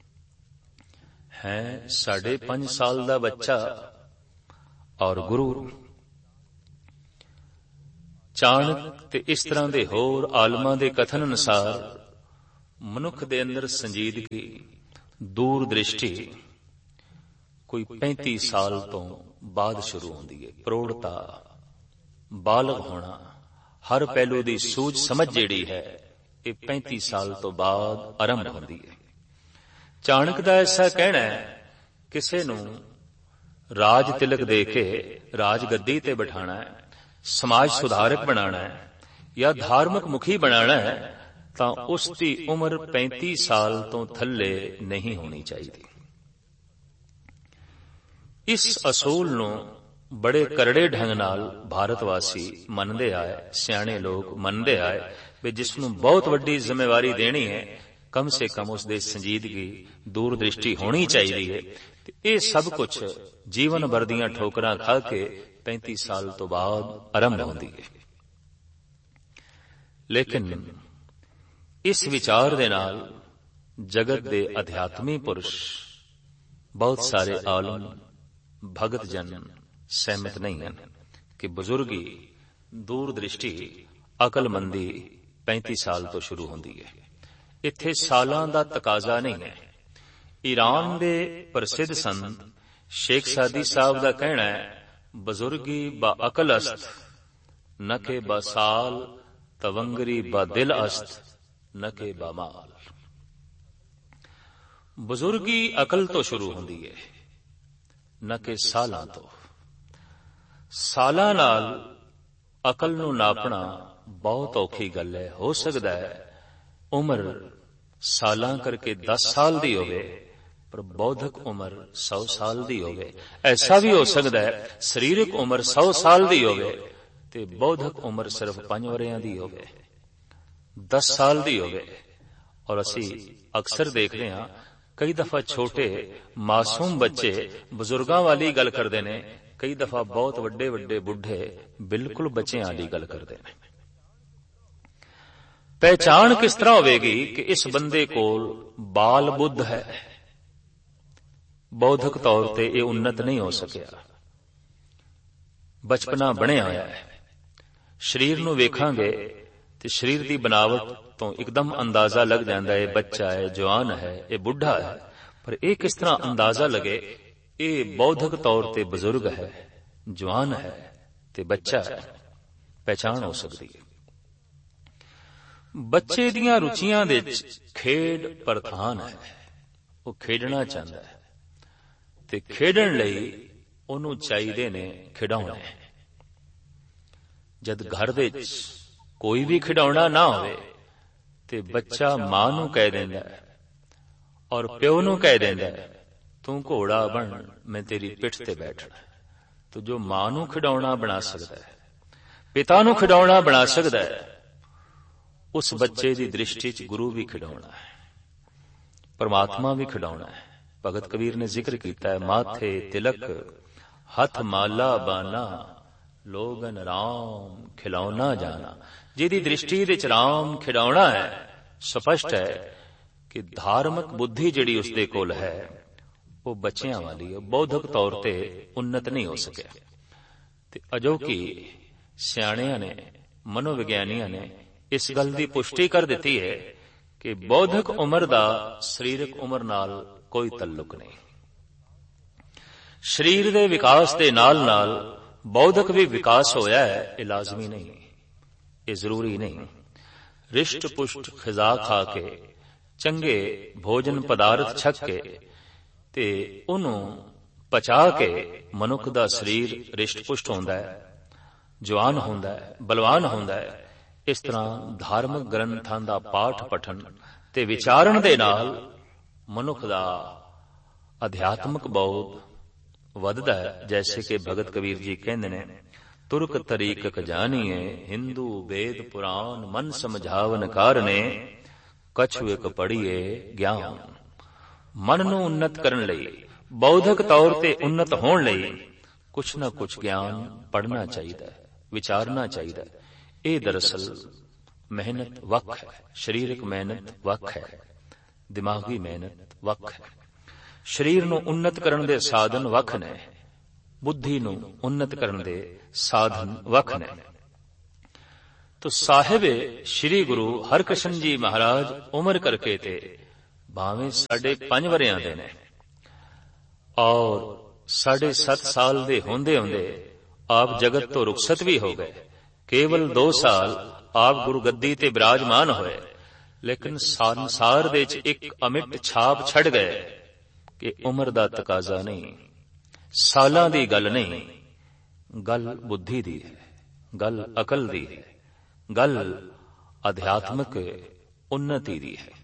ਹੈ ਸਾਢੇ ਪੰਜ ਸਾਲ ਦਾ ਬੱਚਾ ਔਰ ਗੁਰੂ। ਚਾਣਕ ਤੇ ਇਸ ਤਰ੍ਹਾਂ ਦੇ ਹੋਰ ਆਲਮਾਂ ਦੇ ਕਥਨ ਅਨੁਸਾਰ ਮਨੁੱਖ ਦੇ ਅੰਦਰ ਸੰਜੀਦਗੀ, ਦੂਰ ਦ੍ਰਿਸ਼ਟੀ ਕੋਈ ਪੈਂਤੀ ਸਾਲ ਤੋਂ ਬਾਅਦ ਸ਼ੁਰੂ ਹੁੰਦੀ ਹੈ। ਪ੍ਰੌੜਤਾ, ਬਾਲਗ ਹੋਣਾ, ਹਰ ਪਹਿਲੂ ਦੀ ਸੂਝ ਸਮਝ ਜਿਹੜੀ ਹੈ ਇਹ ਪੈਂਤੀ ਸਾਲ ਤੋਂ ਬਾਅਦ ਆਰੰਭ ਹੁੰਦੀ ਹੈ। ਚਾਣਕ ਦਾ ਐਸਾ ਕਹਿਣਾ ਹੈ, ਕਿਸੇ ਨੂੰ ਰਾਜ ਤਿਲਕ ਦੇ ਕੇ ਰਾਜ ਗੱਦੀ ਤੇ ਬਿਠਾਣਾ ਹੈ, ਸਮਾਜ ਸੁਧਾਰਕ ਬਣਾਣਾ ਹੈ ਜਾਂ ਧਾਰਮਿਕ ਮੁਖੀ ਬਣਾਣਾ ਹੈ ਤਾਂ ਉਸ ਦੀ ਉਮਰ ਪੈਂਤੀ ਸਾਲ ਤੋਂ ਥੱਲੇ ਨਹੀਂ ਹੋਣੀ ਚਾਹੀਦੀ। ਇਸ ਅਸੂਲ ਨੂੰ ਬੜੇ ਕਰੜੇ ਢੰਗ ਨਾਲ ਭਾਰਤ ਵਾਸੀ ਮੰਨਦੇ ਆਏ, ਸਿਆਣੇ ਲੋਕ ਮੰਨਦੇ ਆਏ ਵੀ ਜਿਸ ਨੂੰ ਬਹੁਤ ਵੱਡੀ ਜ਼ਿੰਮੇਵਾਰੀ ਦੇਣੀ ਹੈ ਕਮ ਸੇ ਕਮ ਉਸ ਦੇ ਸੰਜੀਦਗੀ, ਦੂਰ ਦ੍ਰਿਸ਼ਟੀ ਹੋਣੀ ਚਾਹੀਦੀ ਹੈ। ਤੇ ਇਹ ਸਭ ਕੁਝ ਜੀਵਨ ਭਰ ਦੀਆਂ ਠੋਕਰਾਂ ਖਾ ਕੇ ਪੈਂਤੀ ਸਾਲ ਤੋਂ ਬਾਅਦ ਆਰੰਭ ਹੁੰਦੀ ਹੈ। ਲੇਕਿਨ ਇਸ ਵਿਚਾਰ ਦੇ ਨਾਲ ਜਗਤ ਦੇ ਅਧਿਆਤਮੀ ਪੁਰਸ਼, ਬਹੁਤ ਸਾਰੇ ਆਲਮ, ਭਗਤ ਜਨ ਸਹਿਮਤ ਨਹੀਂ ਹਨ ਕਿ ਬਜ਼ੁਰਗੀ, ਦੂਰ ਦ੍ਰਿਸ਼ਟੀ, ਅਕਲਮੰਦੀ ਪੈਂਤੀ ਸਾਲ ਤੋਂ ਸ਼ੁਰੂ ਹੁੰਦੀ ਹੈ। ਇੱਥੇ ਸਾਲਾਂ ਦਾ ਤਕਾਜ਼ਾ ਨਹੀਂ ਹੈ। ਈਰਾਨ ਦੇ ਪ੍ਰਸਿੱਧ ਸੰਤ ਸ਼ੇਖ ਸਾਦੀ ਸਾਹਿਬ ਦਾ ਕਹਿਣਾ ਹੈ, ਬਜ਼ੁਰਗੀ ਬਾ ਅਕਲ ਅਸਤ, ਨਕੇ ਬਾ ਸਾਲ, ਤਵੰਗਰੀ ਬਾ ਦਿਲ ਅਸਤ, ਨਕੇ ਬਾ ਮਾਲ। ਬਜ਼ੁਰਗੀ ਅਕਲ ਤੋਂ ਸ਼ੁਰੂ ਹੁੰਦੀ ਹੈ, ਨਾ ਕਿ ਸਾਲਾਂ ਤੋਂ। ਸਾਲਾਂ ਨਾਲ ਅਕਲ ਨੂੰ ਨਾਪਣਾ ਬਹੁਤ ਔਖੀ ਗੱਲ ਹੈ। ਹੋ ਸਕਦਾ ਹੈ ਉਮਰ ਸਾਲਾਂ ਕਰਕੇ ਦਸ ਸਾਲ ਦੀ ਹੋਵੇ ਪਰ ਬੌਧਿਕ ਉਮਰ ਸੌ ਸਾਲ ਦੀ ਹੋਵੇ। ਐਸਾ ਵੀ ਹੋ ਸਕਦਾ ਹੈ ਸਰੀਰਕ ਉਮਰ ਸੌ ਸਾਲ ਦੀ ਹੋਵੇ ਤੇ ਬੌਧਿਕ ਉਮਰ ਸਿਰਫ ਪੰਜ ਵਰ੍ਹਿਆਂ ਦੀ ਹੋਵੇ, ਦਸ ਸਾਲ ਦੀ ਹੋਵੇ। ਔਰ ਅਸੀਂ ਅਕਸਰ ਦੇਖਦੇ ਹਾਂ ਕਈ ਦਫਾ ਛੋਟੇ ਮਾਸੂਮ ਬੱਚੇ ਬਜ਼ੁਰਗਾਂ ਵਾਲੀ ਗੱਲ ਕਰਦੇ ਨੇ, ਕਈ ਦਫਾ ਬਹੁਤ ਵੱਡੇ ਵੱਡੇ ਬੁੱਢੇ ਬਿਲਕੁਲ ਬੱਚਿਆਂ ਵਾਲੀ ਗੱਲ ਕਰਦੇ ਨੇ। ਪਹਿਚਾਣ ਕਿਸ ਤਰ੍ਹਾਂ ਹੋਵੇਗੀ ਕਿ ਇਸ ਬੰਦੇ ਕੋਲ ਬਾਲ ਬੁੱਧ ਹੈ, ਬੌਧਿਕ ਤੌਰ ਤੇ ਇਹ ਉન્નਤ ਨਹੀਂ ਹੋ ਸਕਿਆ, ਬਚਪਨਾ ਬਣਿਆ ਹੋਇਆ ਹੈ। ਸਰੀਰ ਨੂੰ ਵੇਖਾਂਗੇ ਤੇ ਸਰੀਰ ਦੀ ਬਨਾਵਟ ਤੋਂ ਇੱਕਦਮ ਅੰਦਾਜ਼ਾ ਲੱਗ ਜਾਂਦਾ ਹੈ ਬੱਚਾ ਹੈ, ਜਵਾਨ ਹੈ, ਇਹ ਬੁੱਢਾ ਹੈ। ਪਰ ਇਹ ਕਿਸ ਤਰ੍ਹਾਂ ਅੰਦਾਜ਼ਾ ਲਗੇ ਇਹ ਬੌਧਿਕ ਤੌਰ ਤੇ ਬਜ਼ੁਰਗ ਹੈ, ਜਵਾਨ ਹੈ ਤੇ ਬੱਚਾ ਹੈ। ਪਹਿਚਾਣ ਹੋ ਸਕਦੀ ਹੈ। ਬੱਚੇ ਦੀਆਂ ਰੁਚੀਆਂ ਦੇ ਵਿੱਚ ਖੇਡ ਪ੍ਰਧਾਨ ਹੈ। ਉਹ ਖੇਡਣਾ ਚਾਹੁੰਦਾ ਹੈ ਤੇ ਖੇਡਣ ਲਈ ਉਹਨੂੰ ਚਾਹੀਦੇ ਨੇ ਖਿਡੌਣੇ। ਜਦ ਘਰ ਦੇ ਵਿੱਚ ਕੋਈ ਵੀ ਖਿਡੌਣਾ ਨਾ ਹੋਵੇ ਤੇ ਬੱਚਾ ਮਾਂ ਨੂੰ ਕਹਿ ਦਿੰਦਾ ਹੈ ਔਰ ਪਿਓ ਨੂੰ ਕਹਿ ਦਿੰਦਾ ਹੈ ਤੂੰ ਘੋੜਾ ਬਣ, ਮੈਂ ਤੇਰੀ ਪਿੱਠ ਤੇ ਬੈਠਣਾ। ਤੋ ਜੋ ਮਾਂ ਨੂੰ ਖਿਡੌਣਾ ਬਣਾ ਸਕਦਾ ਹੈ, ਪਿਤਾ ਨੂੰ ਖਿਡੌਣਾ ਬਣਾ ਸਕਦਾ ਹੈ, ਉਸ ਬੱਚੇ ਦੀ ਦ੍ਰਿਸ਼ਟੀ ਚ ਗੁਰੂ ਵੀ ਖਿਡੌਣਾ ਹੈ, ਪਰਮਾਤਮਾ ਵੀ ਖਿਡੌਣਾ ਹੈ। ਭਗਤ ਕਬੀਰ ਨੇ ਜ਼ਿਕਰ ਕੀਤਾ ਹੈ, ਮਾਥੇ ਤਿਲਕ ਹੱਥ ਮਾਲਾ ਬਾਨਾ, ਲੋਗਨ ਰਾਮ ਖਿਲੌਣਾ ਜਾਣਾ। ਜਿਹਦੀ ਦ੍ਰਿਸ਼ਟੀ ਵਿੱਚ ਰਾਮ ਖਿਡੌਣਾ ਹੈ, ਸਪਸ਼ਟ ਹੈ ਕਿ ਧਾਰਮਿਕ ਬੁੱਧੀ ਜਿਹੜੀ ਉਸਦੇ ਕੋਲ ਹੈ ਉਹ ਬੱਚਿਆਂ ਵਾਲੀ ਹੈ, ਬੌਧਿਕ ਤੌਰ ਤੇ ਉન્નਤ ਨਹੀਂ ਹੋ ਸਕਿਆ। ਤੇ ਅਜੋਕੀ ਸਿਆਣਿਆਂ ਨੇ, ਮਨੋਵਿਗਿਆਨੀਆਂ ਨੇ ਇਸ ਗੱਲ ਦੀ ਪੁਸ਼ਟੀ ਕਰ ਦਿੱਤੀ ਹੈ ਕਿ ਬੌਧਿਕ ਉਮਰ ਦਾ ਸਰੀਰਕ ਉਮਰ ਨਾਲ ਕੋਈ ਤਾਲੁਕ ਨਹੀਂ। ਸਰੀਰ ਦੇ ਵਿਕਾਸ ਦੇ ਨਾਲ ਨਾਲ ਬੌਧਿਕ ਵੀ ਵਿਕਾਸ ਹੋਇਆ ਹੈ, ਇਹ ਲਾਜ਼ਮੀ ਨਹੀਂ, ਇਹ ਜ਼ਰੂਰੀ ਨਹੀਂ। ਰਿਸ਼ਟ ਪੁਸ਼ਟ ਖਿਜ਼ਾ ਖਾ ਕੇ, ਚੰਗੇ ਭੋਜਨ ਪਦਾਰਥ ਛਕ ਕੇ ਤੇ ਉਹਨੂੰ ਪਚਾ ਕੇ ਮਨੁੱਖ ਦਾ ਸਰੀਰ ਰਿਸ਼ਟ ਪੁਸ਼ਟ ਹੁੰਦਾ ਹੈ, ਜਵਾਨ ਹੁੰਦਾ ਹੈ, ਬਲਵਾਨ ਹੁੰਦਾ ਹੈ। ਇਸ ਤਰ੍ਹਾਂ ਧਾਰਮਿਕ ਗ੍ਰੰਥਾਂ ਦਾ ਪਾਠ ਪਠਨ ਤੇ ਵਿਚਾਰਨ ਦੇ ਨਾਲ ਮਨੁੱਖ ਦਾ ਅਧਿਆਤਮਿਕ ਬੌਧ ਵੱਧਦਾ ਹੈ। ਜੈਸੇ ਕਿ ਭਗਤ ਕਬੀਰ ਜੀ ਕਹਿੰਦੇ ਨੇ, ਤੁਰਕ ਤਰੀਕਕ ਜਾਣੀਏ, ਹਿੰਦੂ ਵੇਦ ਪੁਰਾਨ ਮਨ ਸਮਝਾਵਨ ਕਾਰਨੇ, ਕਛੁ ਇਕ ਪੜੀਏ ਗਿਆਨ। ਮਨ ਨੂੰ ਉન્નਤ ਕਰਨ ਲਈ, ਬੌਧਿਕ ਤੌਰ ਤੇ ਉન્નਤ ਹੋਣ ਲਈ ਕੁਛ ਨਾ ਕੁਛ ਗਿਆਨ ਪੜ੍ਹਨਾ ਚਾਹੀਦਾ ਹੈ, ਵਿਚਾਰਨਾ ਚਾਹੀਦਾ ਹੈ। ਇਹ ਦਰਅਸਲ ਮਿਹਨਤ ਵੱਖ ਹੈ, ਸਰੀਰਕ ਮਿਹਨਤ ਵੱਖ ਹੈ, ਦਿਮਾਗੀ ਮਿਹਨਤ ਵੱਖ ਹੈ। ਸਰੀਰ ਨੂੰ ਉન્નਤ ਕਰਨ ਦੇ ਸਾਧਨ ਵੱਖ ਨੇ, ਬੁੱਧੀ ਨੂੰ ਉન્નਤ ਕਰਨ ਦੇ ਸਾਧਨ ਵੱਖ ਨੇ। तो साहिब श्री गुरु हरकृष्ण जी महाराज उम्र करके ते भावें साढ़े पंज वरियां दे ने और साढ़े सत साल दे होंदे होंदे आप जगत तो रुखसत भी हो गए। केवल दो साल आप गुरु गद्दी ते विराजमान होए, लेकिन संसार दे च एक अमिट छाप छड़ गए कि उम्र दा तकाजा नहीं, सालां दी गल नहीं, गल बुद्धि दी है, गल अकल दी है, गल अध्यात्मक उन्नति दी है।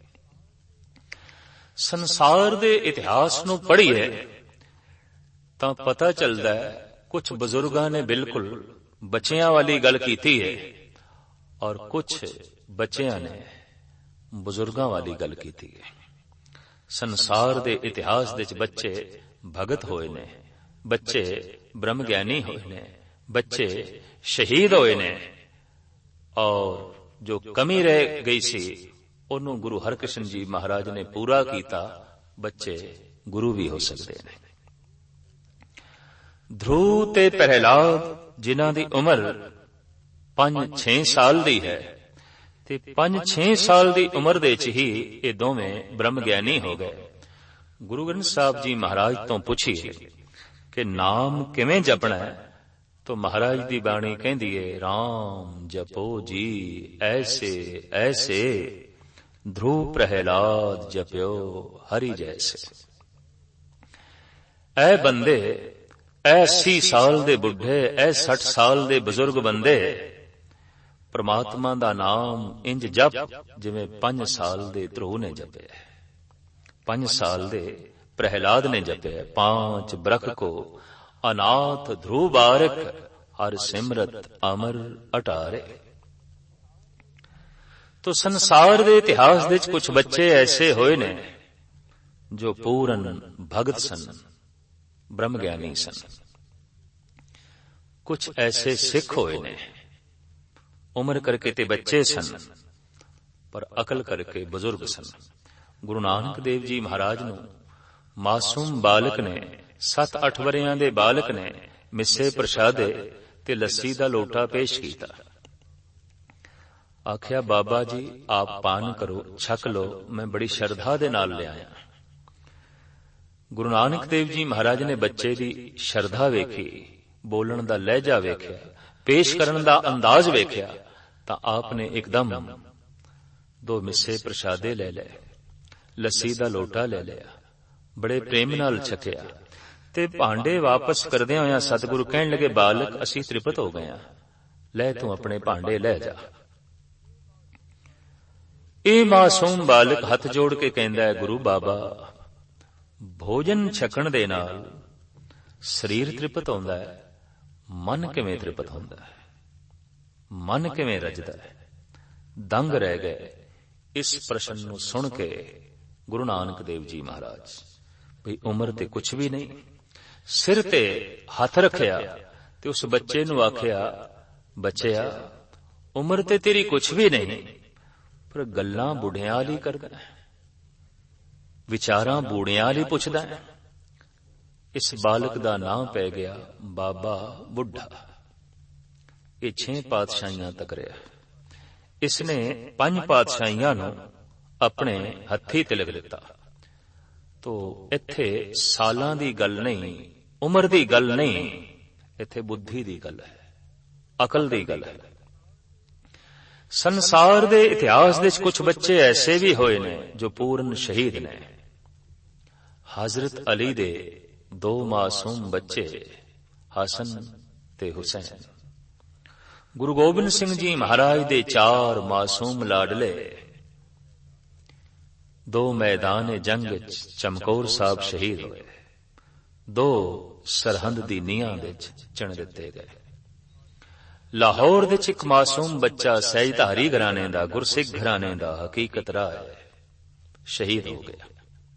संसार दे इतिहास नूं पढ़ीए तां पता चलदा है कुछ बुजुर्गां ने बिल्कुल बच्चियां वाली गल कीती है और कुछ बच्चियां ने बुजुर्गां वाली गल कीती है। संसार दे इतिहास दे च बच्चे भगत होए ने, बच्चे ब्रह्म ज्ञानी होए ने, बच्चे शहीद होए ने, और जो कमी रह गई सी उन्होंने गुरु हरकृष्ण जी महाराज ने पूरा किया। बच्चे गुरु भी हो सकते हैं। ध्रुव ते प्रहलाद जिन्हां दी उम्र पांच छे साल दी है ते पांच छे साल दी उम्र दे च ही ये दोवें ब्रह्म ज्ञानी हो गए। गुरु ग्रंथ साहब जी महाराज तो पूछिए कि नाम किवें जपना है, तो महाराज दी बाणी कहंदी है राम जपो जी ऐसे ऐसे, ध्रुव प्रहलाद जप्यो हरि जैसे। ऐ बंदे, ऐ अस्सी साल दे बुढ़े, ऐ सठ साल दे बुजुर्ग बंदे परमात्मा दा नाम इंज जप जिवें पांच साल दे ध्रुव ने जपे, पांच साल दे प्रहलाद ने जपे। पांच बरख को अनाथ ध्रुव बारक, हर सिमरत अमर अटारे। तो संसार दे इतिहास दे कुछ बच्चे ऐसे होए ने जो पूर्ण भगत सन, ब्रह्म ज्ञानी सन। कुछ ऐसे सिख होए ने, उम्र करके ते बच्चे सन पर अकल करके बुजुर्ग सन। गुरु नानक देव जी महाराज नू मासूम बालक ने, सत अठ वरियां दे बालक ने मिस्से प्रशादे ते लस्सी दा लोटा पेश कीता। आख्या बाबा जी आप पान करो, छक लो, मैं बड़ी श्रद्धा दे नाल ले आया। गुरु नानक देव जी महाराज ने बच्चे दी श्रद्धा वेखी, बोलण दा लहजा वेख्या, पेश करन दा अंदाज वेख्या, तां आपने एकदम दो मिस्से प्रशादे ले ले, लस्सी दा लोटा ले लिया, बड़े प्रेम नाल छकिया ते भांडे वापस करदे होया सतगुरु कहण लगे बालक असी तृप्त हो गए, ले तू अपने भांडे ले जा। ए मासूम बालक हथ जोड़ के कहंदा है गुरु बाबा भोजन छकण दे नाल शरीर तृप्त होंदा है, मन किवें तृप्त होंदा है, मन किवें रजदा है। दंग रह गए इस प्रश्न नूं सुन के गुरु नानक देव जी महाराज, भई उम्र ते कुछ भी नहीं, सिर ते हथ रखिया ते उस बच्चे नूं आखिया बच्चिया उम्र ते तेरी कुछ भी नहीं, पर गल्लां बुढ़ियां वाली करदा है, विचारां बूढ़ियां वाली पुछदा है। इस बालक दा नाम पै गया बाबा बुढ़ा। ये छे पातशाहियां तक रहा। इसने पंज पातशाहियां नूं अपने हत्थी तिलक दिता। तो इत्थे सालां दी गल नहीं, उम्र दी गल नहीं, इत्थे बुद्धि दी गल है, अकल दी गल है। संसार दे इतिहास दे कुछ बच्चे ऐसे भी होए ने जो पूर्ण शहीद ने। हजरत अली दे दो मासूम बच्चे हसन ते हुसैन, गुरु गोबिंद सिंह जी महाराज दे चार मासूम लाडले दो मैदान जंग चमकौर साहब शहीद होए, दो सरहंद दी नीहां विच चण दिते गए। लाहौर दे एक मासूम बच्चा सैयधारी घराने दा, गुरसिख घराने दा हकीकत राह शहीद हो गया।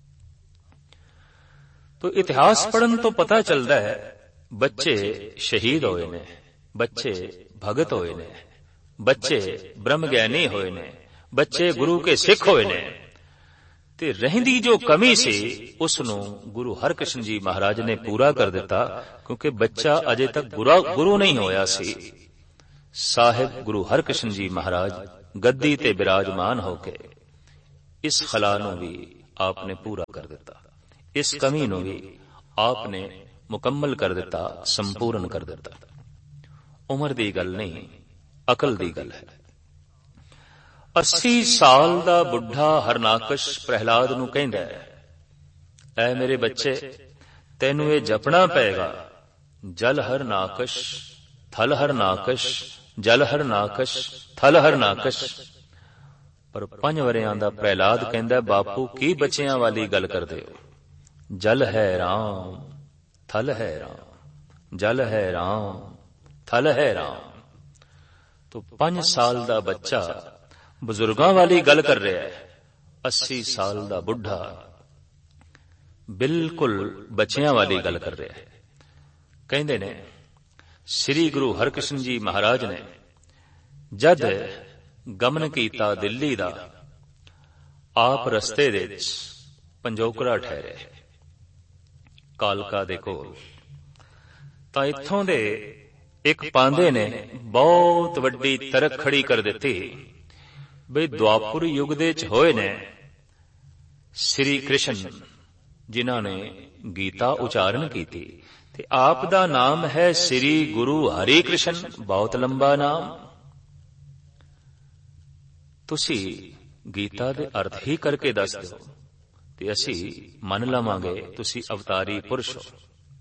तो इतिहास पढ़न तो पता चलता है बच्चे शहीद होए ने, बच्चे भगत होए ने, बच्चे ब्रह्म ज्ञानी होए ने, बच्चे गुरु के सिख होए ने। ते रहिंदी जो कमी सी उसनूं गुरु हरकृष्ण जी महाराज ने पूरा कर दिता, क्योंकि बच्चा अजे तक गुरु नहीं होया सी। ਸਾਹਿਬ ਗੁਰੂ ਹਰਕ੍ਰਿਸ਼ਨ ਜੀ ਮਹਾਰਾਜ ਗੱਦੀ ਤੇ ਬਿਰਾਜਮਾਨ ਹੋ ਕੇ ਇਸ ਖਲਾ ਨੂੰ ਵੀ ਆਪ ਨੇ ਪੂਰਾ ਕਰ ਦਿੱਤਾ, ਇਸ ਕਮੀ ਨੂੰ ਵੀ ਆਪ ਨੇ ਮੁਕੰਮਲ ਕਰ ਦਿੱਤਾ, ਸੰਪੂਰਨ ਕਰ ਦਿੱਤਾ। ਉਮਰ ਦੀ ਗੱਲ ਨਹੀਂ, ਅਕਲ ਦੀ ਗੱਲ ਹੈ। ਅੱਸੀ ਸਾਲ ਦਾ ਬੁੱਢਾ ਹਰਨਾਕਸ਼ ਪ੍ਰਹਿਲਾਦ ਨੂੰ ਕਹਿੰਦਾ ਹੈ, ਐ ਮੇਰੇ ਬੱਚੇ, ਤੈਨੂੰ ਇਹ ਜਪਣਾ ਪਏਗਾ, ਜਲ ਹਰਨਾਕਸ਼ ਥਲ ਹਰਨਾਕਸ਼, ਜਲ ਹਰਨਾਕਸ਼ ਥਲ ਹਰਨਾਕਸ਼। ਪਰ ਪੰਜ ਵਰਿਆਂ ਦਾ ਪ੍ਰਹਿਲਾਦ ਕਹਿੰਦਾ, ਬਾਪੂ ਕੀ ਬੱਚਿਆਂ ਵਾਲੀ ਗੱਲ ਕਰਦੇ ਹੋ? ਜਲ ਹੈ ਰਾਮ ਥਲ ਹੈ ਰਾਮ, ਜਲ ਹੈ ਰਾਮ ਥਲ ਹੈ ਰਾਮ। ਤੋ ਪੰਜ ਸਾਲ ਦਾ ਬੱਚਾ ਬਜ਼ੁਰਗਾਂ ਵਾਲੀ ਗੱਲ ਕਰ ਰਿਹਾ ਹੈ, ਅੱਸੀ ਸਾਲ ਦਾ ਬੁੱਢਾ ਬਿਲਕੁਲ ਬੱਚਿਆਂ ਵਾਲੀ ਗੱਲ ਕਰ ਰਿਹਾ ਹੈ। ਕਹਿੰਦੇ ਨੇ ਸ੍ਰੀ ਗੁਰੂ ਹਰਕ੍ਰਿਸ਼ਨ ਜੀ ਮਹਾਰਾਜ ਨੇ ਜਦ ਗਮਨ ਕੀਤਾ ਦਿੱਲੀ ਦਾ, ਆਪ ਰਸਤੇ ਦੇ ਵਿੱਚ ਪੰਜੋਕੜਾ ਠਹਿਰੇ ਕਾਲਕਾ ਦੇ ਕੋਲ, ਤਾਂ ਇੱਥੋਂ ਦੇ ਇੱਕ ਪਾਂਦੇ ਨੇ ਬਹੁਤ ਵੱਡੀ ਤਰਕ ਖੜੀ ਕਰ ਦਿੱਤੀ ਬਈ ਦੁਆਪੁਰ ਯੁੱਗ ਦੇ ਚ ਹੋਏ ਨੇ ਸ੍ਰੀ ਕ੍ਰਿਸ਼ਨ ਜਿਨ੍ਹਾਂ ਨੇ ਗੀਤਾ ਉਚਾਰਨ ਕੀਤੀ, ਤੇ ਆਪ ਦਾ ਨਾਮ ਹੈ ਸ੍ਰੀ ਗੁਰੂ ਹਰਿ ਕ੍ਰਿਸ਼ਨ, ਬਹੁਤ ਲੰਬਾ ਨਾਮ। ਤੁਸੀਂ ਗੀਤਾ ਦੇ ਅਰਥ ਹੀ ਕਰਕੇ ਦੱਸ ਦਿਓ ਤੇ ਅਸੀਂ ਮੰਨ ਲਵਾਂਗੇ ਤੁਸੀਂ ਅਵਤਾਰੀ ਪੁਰਸ਼ ਹੋ।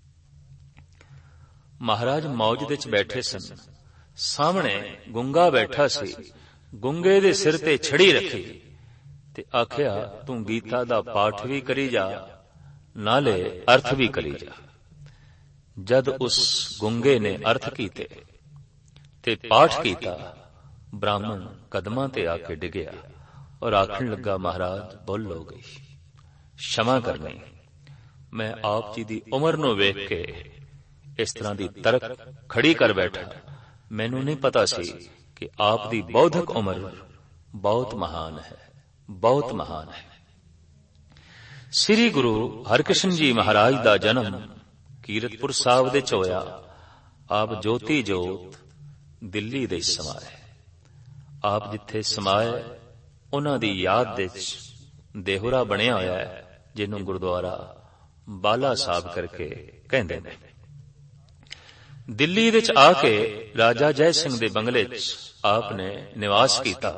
ਮਹਾਰਾਜ ਮੌਜ ਦੇ ਚ ਬੈਠੇ ਸਨ, ਸਾਹਮਣੇ ਗੁੰਗਾ ਬੈਠਾ ਸੀ, ਗੁੰਗੇ ਦੇ ਸਿਰ ਤੇ ਛੜੀ ਰੱਖੀ ਤੇ ਆਖਿਆ, ਤੂੰ ਗੀਤਾ ਦਾ ਪਾਠ ਵੀ ਕਰੀ ਜਾ, ਨਾਲੇ ਅਰਥ ਵੀ ਕਰੀ ਜਾ। ਜਦ ਉਸ ਗੁੰਗੇ ਨੇ ਅਰਥ ਕੀਤੇ ਤੇ ਪਾਠ ਕੀਤਾ, ਬ੍ਰਾਹਮਣ ਕਦਮਾਂ ਤੇ ਆ ਕੇ ਡਿੱਗਿਆ ਔਰ ਆਖਣ ਲੱਗਾ, ਮਹਾਰਾਜ ਭੁੱਲ ਹੋ ਗਈ, क्षमा करनी। मैं आप जी दी उम्र नूं वेख के इस तरह दी तरक खड़ी कर बैठा, मैनू नहीं पता सी कि आप दी बौद्धिक उम्र बहुत महान है, बहुत महान है। श्री गुरु हरकृष्ण जी महाराज दा जन्म कीरतपुर साहब दे च होया। आप ज्योति जोत दिल्ली दे समाए, आप जिथे समाए उन्हां दी याद दे देहुरा बनिया होया है, जिन्हों गुरुद्वारा बाला साहब करके कहते हैं। दिल्ली विच आके राजा जय सिंह दे बंगले च आपने निवास किया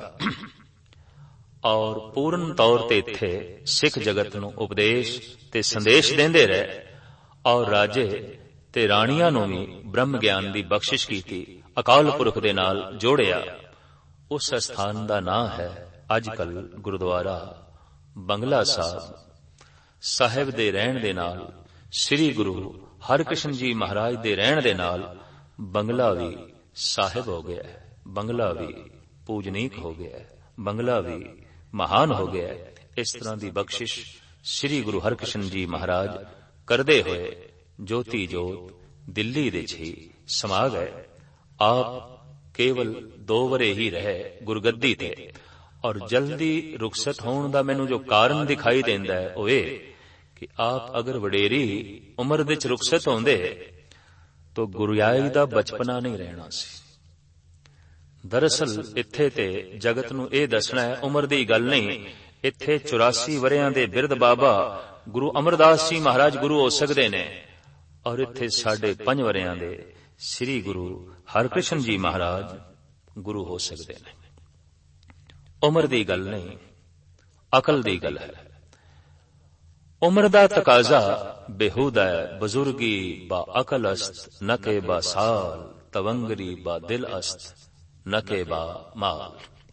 और पूर्ण तौर ते इत्थे सिख जगत नूं उपदेश ते संदेश देंदे रहे और राजे ते राणियां नूं भी ब्रह्म ज्ञान दी बख्शिश कीती, अकाल पुरख दे नाल जोड़िया। उस स्थान दा नाम है अजकल गुरुद्वारा बंगला साहब। साहिब दे रहण दे नाल श्री गुरु हरकृष्ण जी महाराज दे रहण दे नाल बंगला भी साहिब हो गया है, बंगला भी पूजनीक हो गया है, बंगला भी महान हो गया है। इस तरह की बख्शिश श्री गुरु हरकृष्ण जी महाराज करदे हुए ज्योति जोत दिल्ली दे ही समा गए। आप केवल दो वरे ही रहे गुरगद्दी ते और जल्दी रुखसत होने का मैनू जो कारण दिखाई देंदा है वो ये कि आप अगर वडेरी उम्र दे च रुखसत होंदे तो गुरुयाई दा बचपना नहीं रहना सी। दरअसल इत्थे ते जगत नू ये दसना है, उम्र दी गल नहीं, इत्थे चौरासी वरियां दे बिरध बाबा गुरु अमरदास जी महाराज गुरु हो सकते ने और इत्थे साढ़े पंज वरियां दे श्री गुरु हरकृष्ण जी महाराज गुरु हो सकते ने। उम्र दी गल नहीं, अकल दी गल है। उम्र दा तकाजा बेहूदा है, बुजुर्गी बा अकल अस्त न के बा साल, तवंगरी बा दिल अस्त न के बा माल।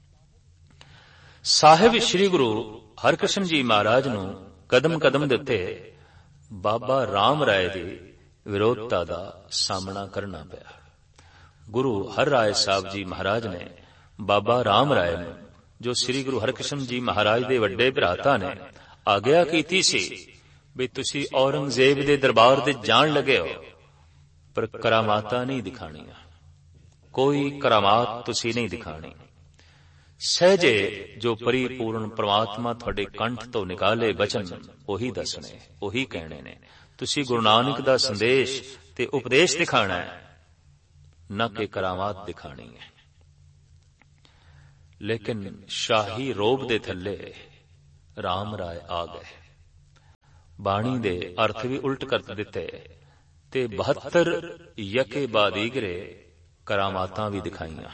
साहिब श्री गुरु हरकृष्ण जी महाराज नू कदम कदम दिते बाबा राम राय दी विरोधता दा सामना करना पिया। गुरु हर राय साहब जी महाराज ने बाबा राम राय नू जो श्री गुरु हरकृष्ण जी महाराज दे वड्डे भराता ने आग्या कीती सी भी तुसी औरंगजेब दे दरबार दे जान लगे हो पर करामाता नहीं दिखाणियां, कोई करामात तुसी नहीं दिखाणी। सहजे जो परिपूर्ण परमात्मा तुहाडे कंठ तो निकाले बचन ओही दसने, ओही कहने ने। तुसी गुरु नानक दा संदेश ते उपदेश दिखाना है, न कि करामात दिखानी है। ਲੇਕਿਨ ਸ਼ਾਹੀ ਰੋਬ ਦੇ ਥੱਲੇ ਰਾਮ ਰਾਏ ਆ ਗਏ। ਬਾਣੀ ਦੇ ਅਰਥ ਵੀ ਉਲਟ ਕਰ ਦਿੱਤੇ ਤੇ ਬਹੱਤਰ ਯਕੇ ਬਾਦੀਗਰੇ ਕਰਾਮਾਤਾਂ ਵੀ ਦਿਖਾਈਆਂ।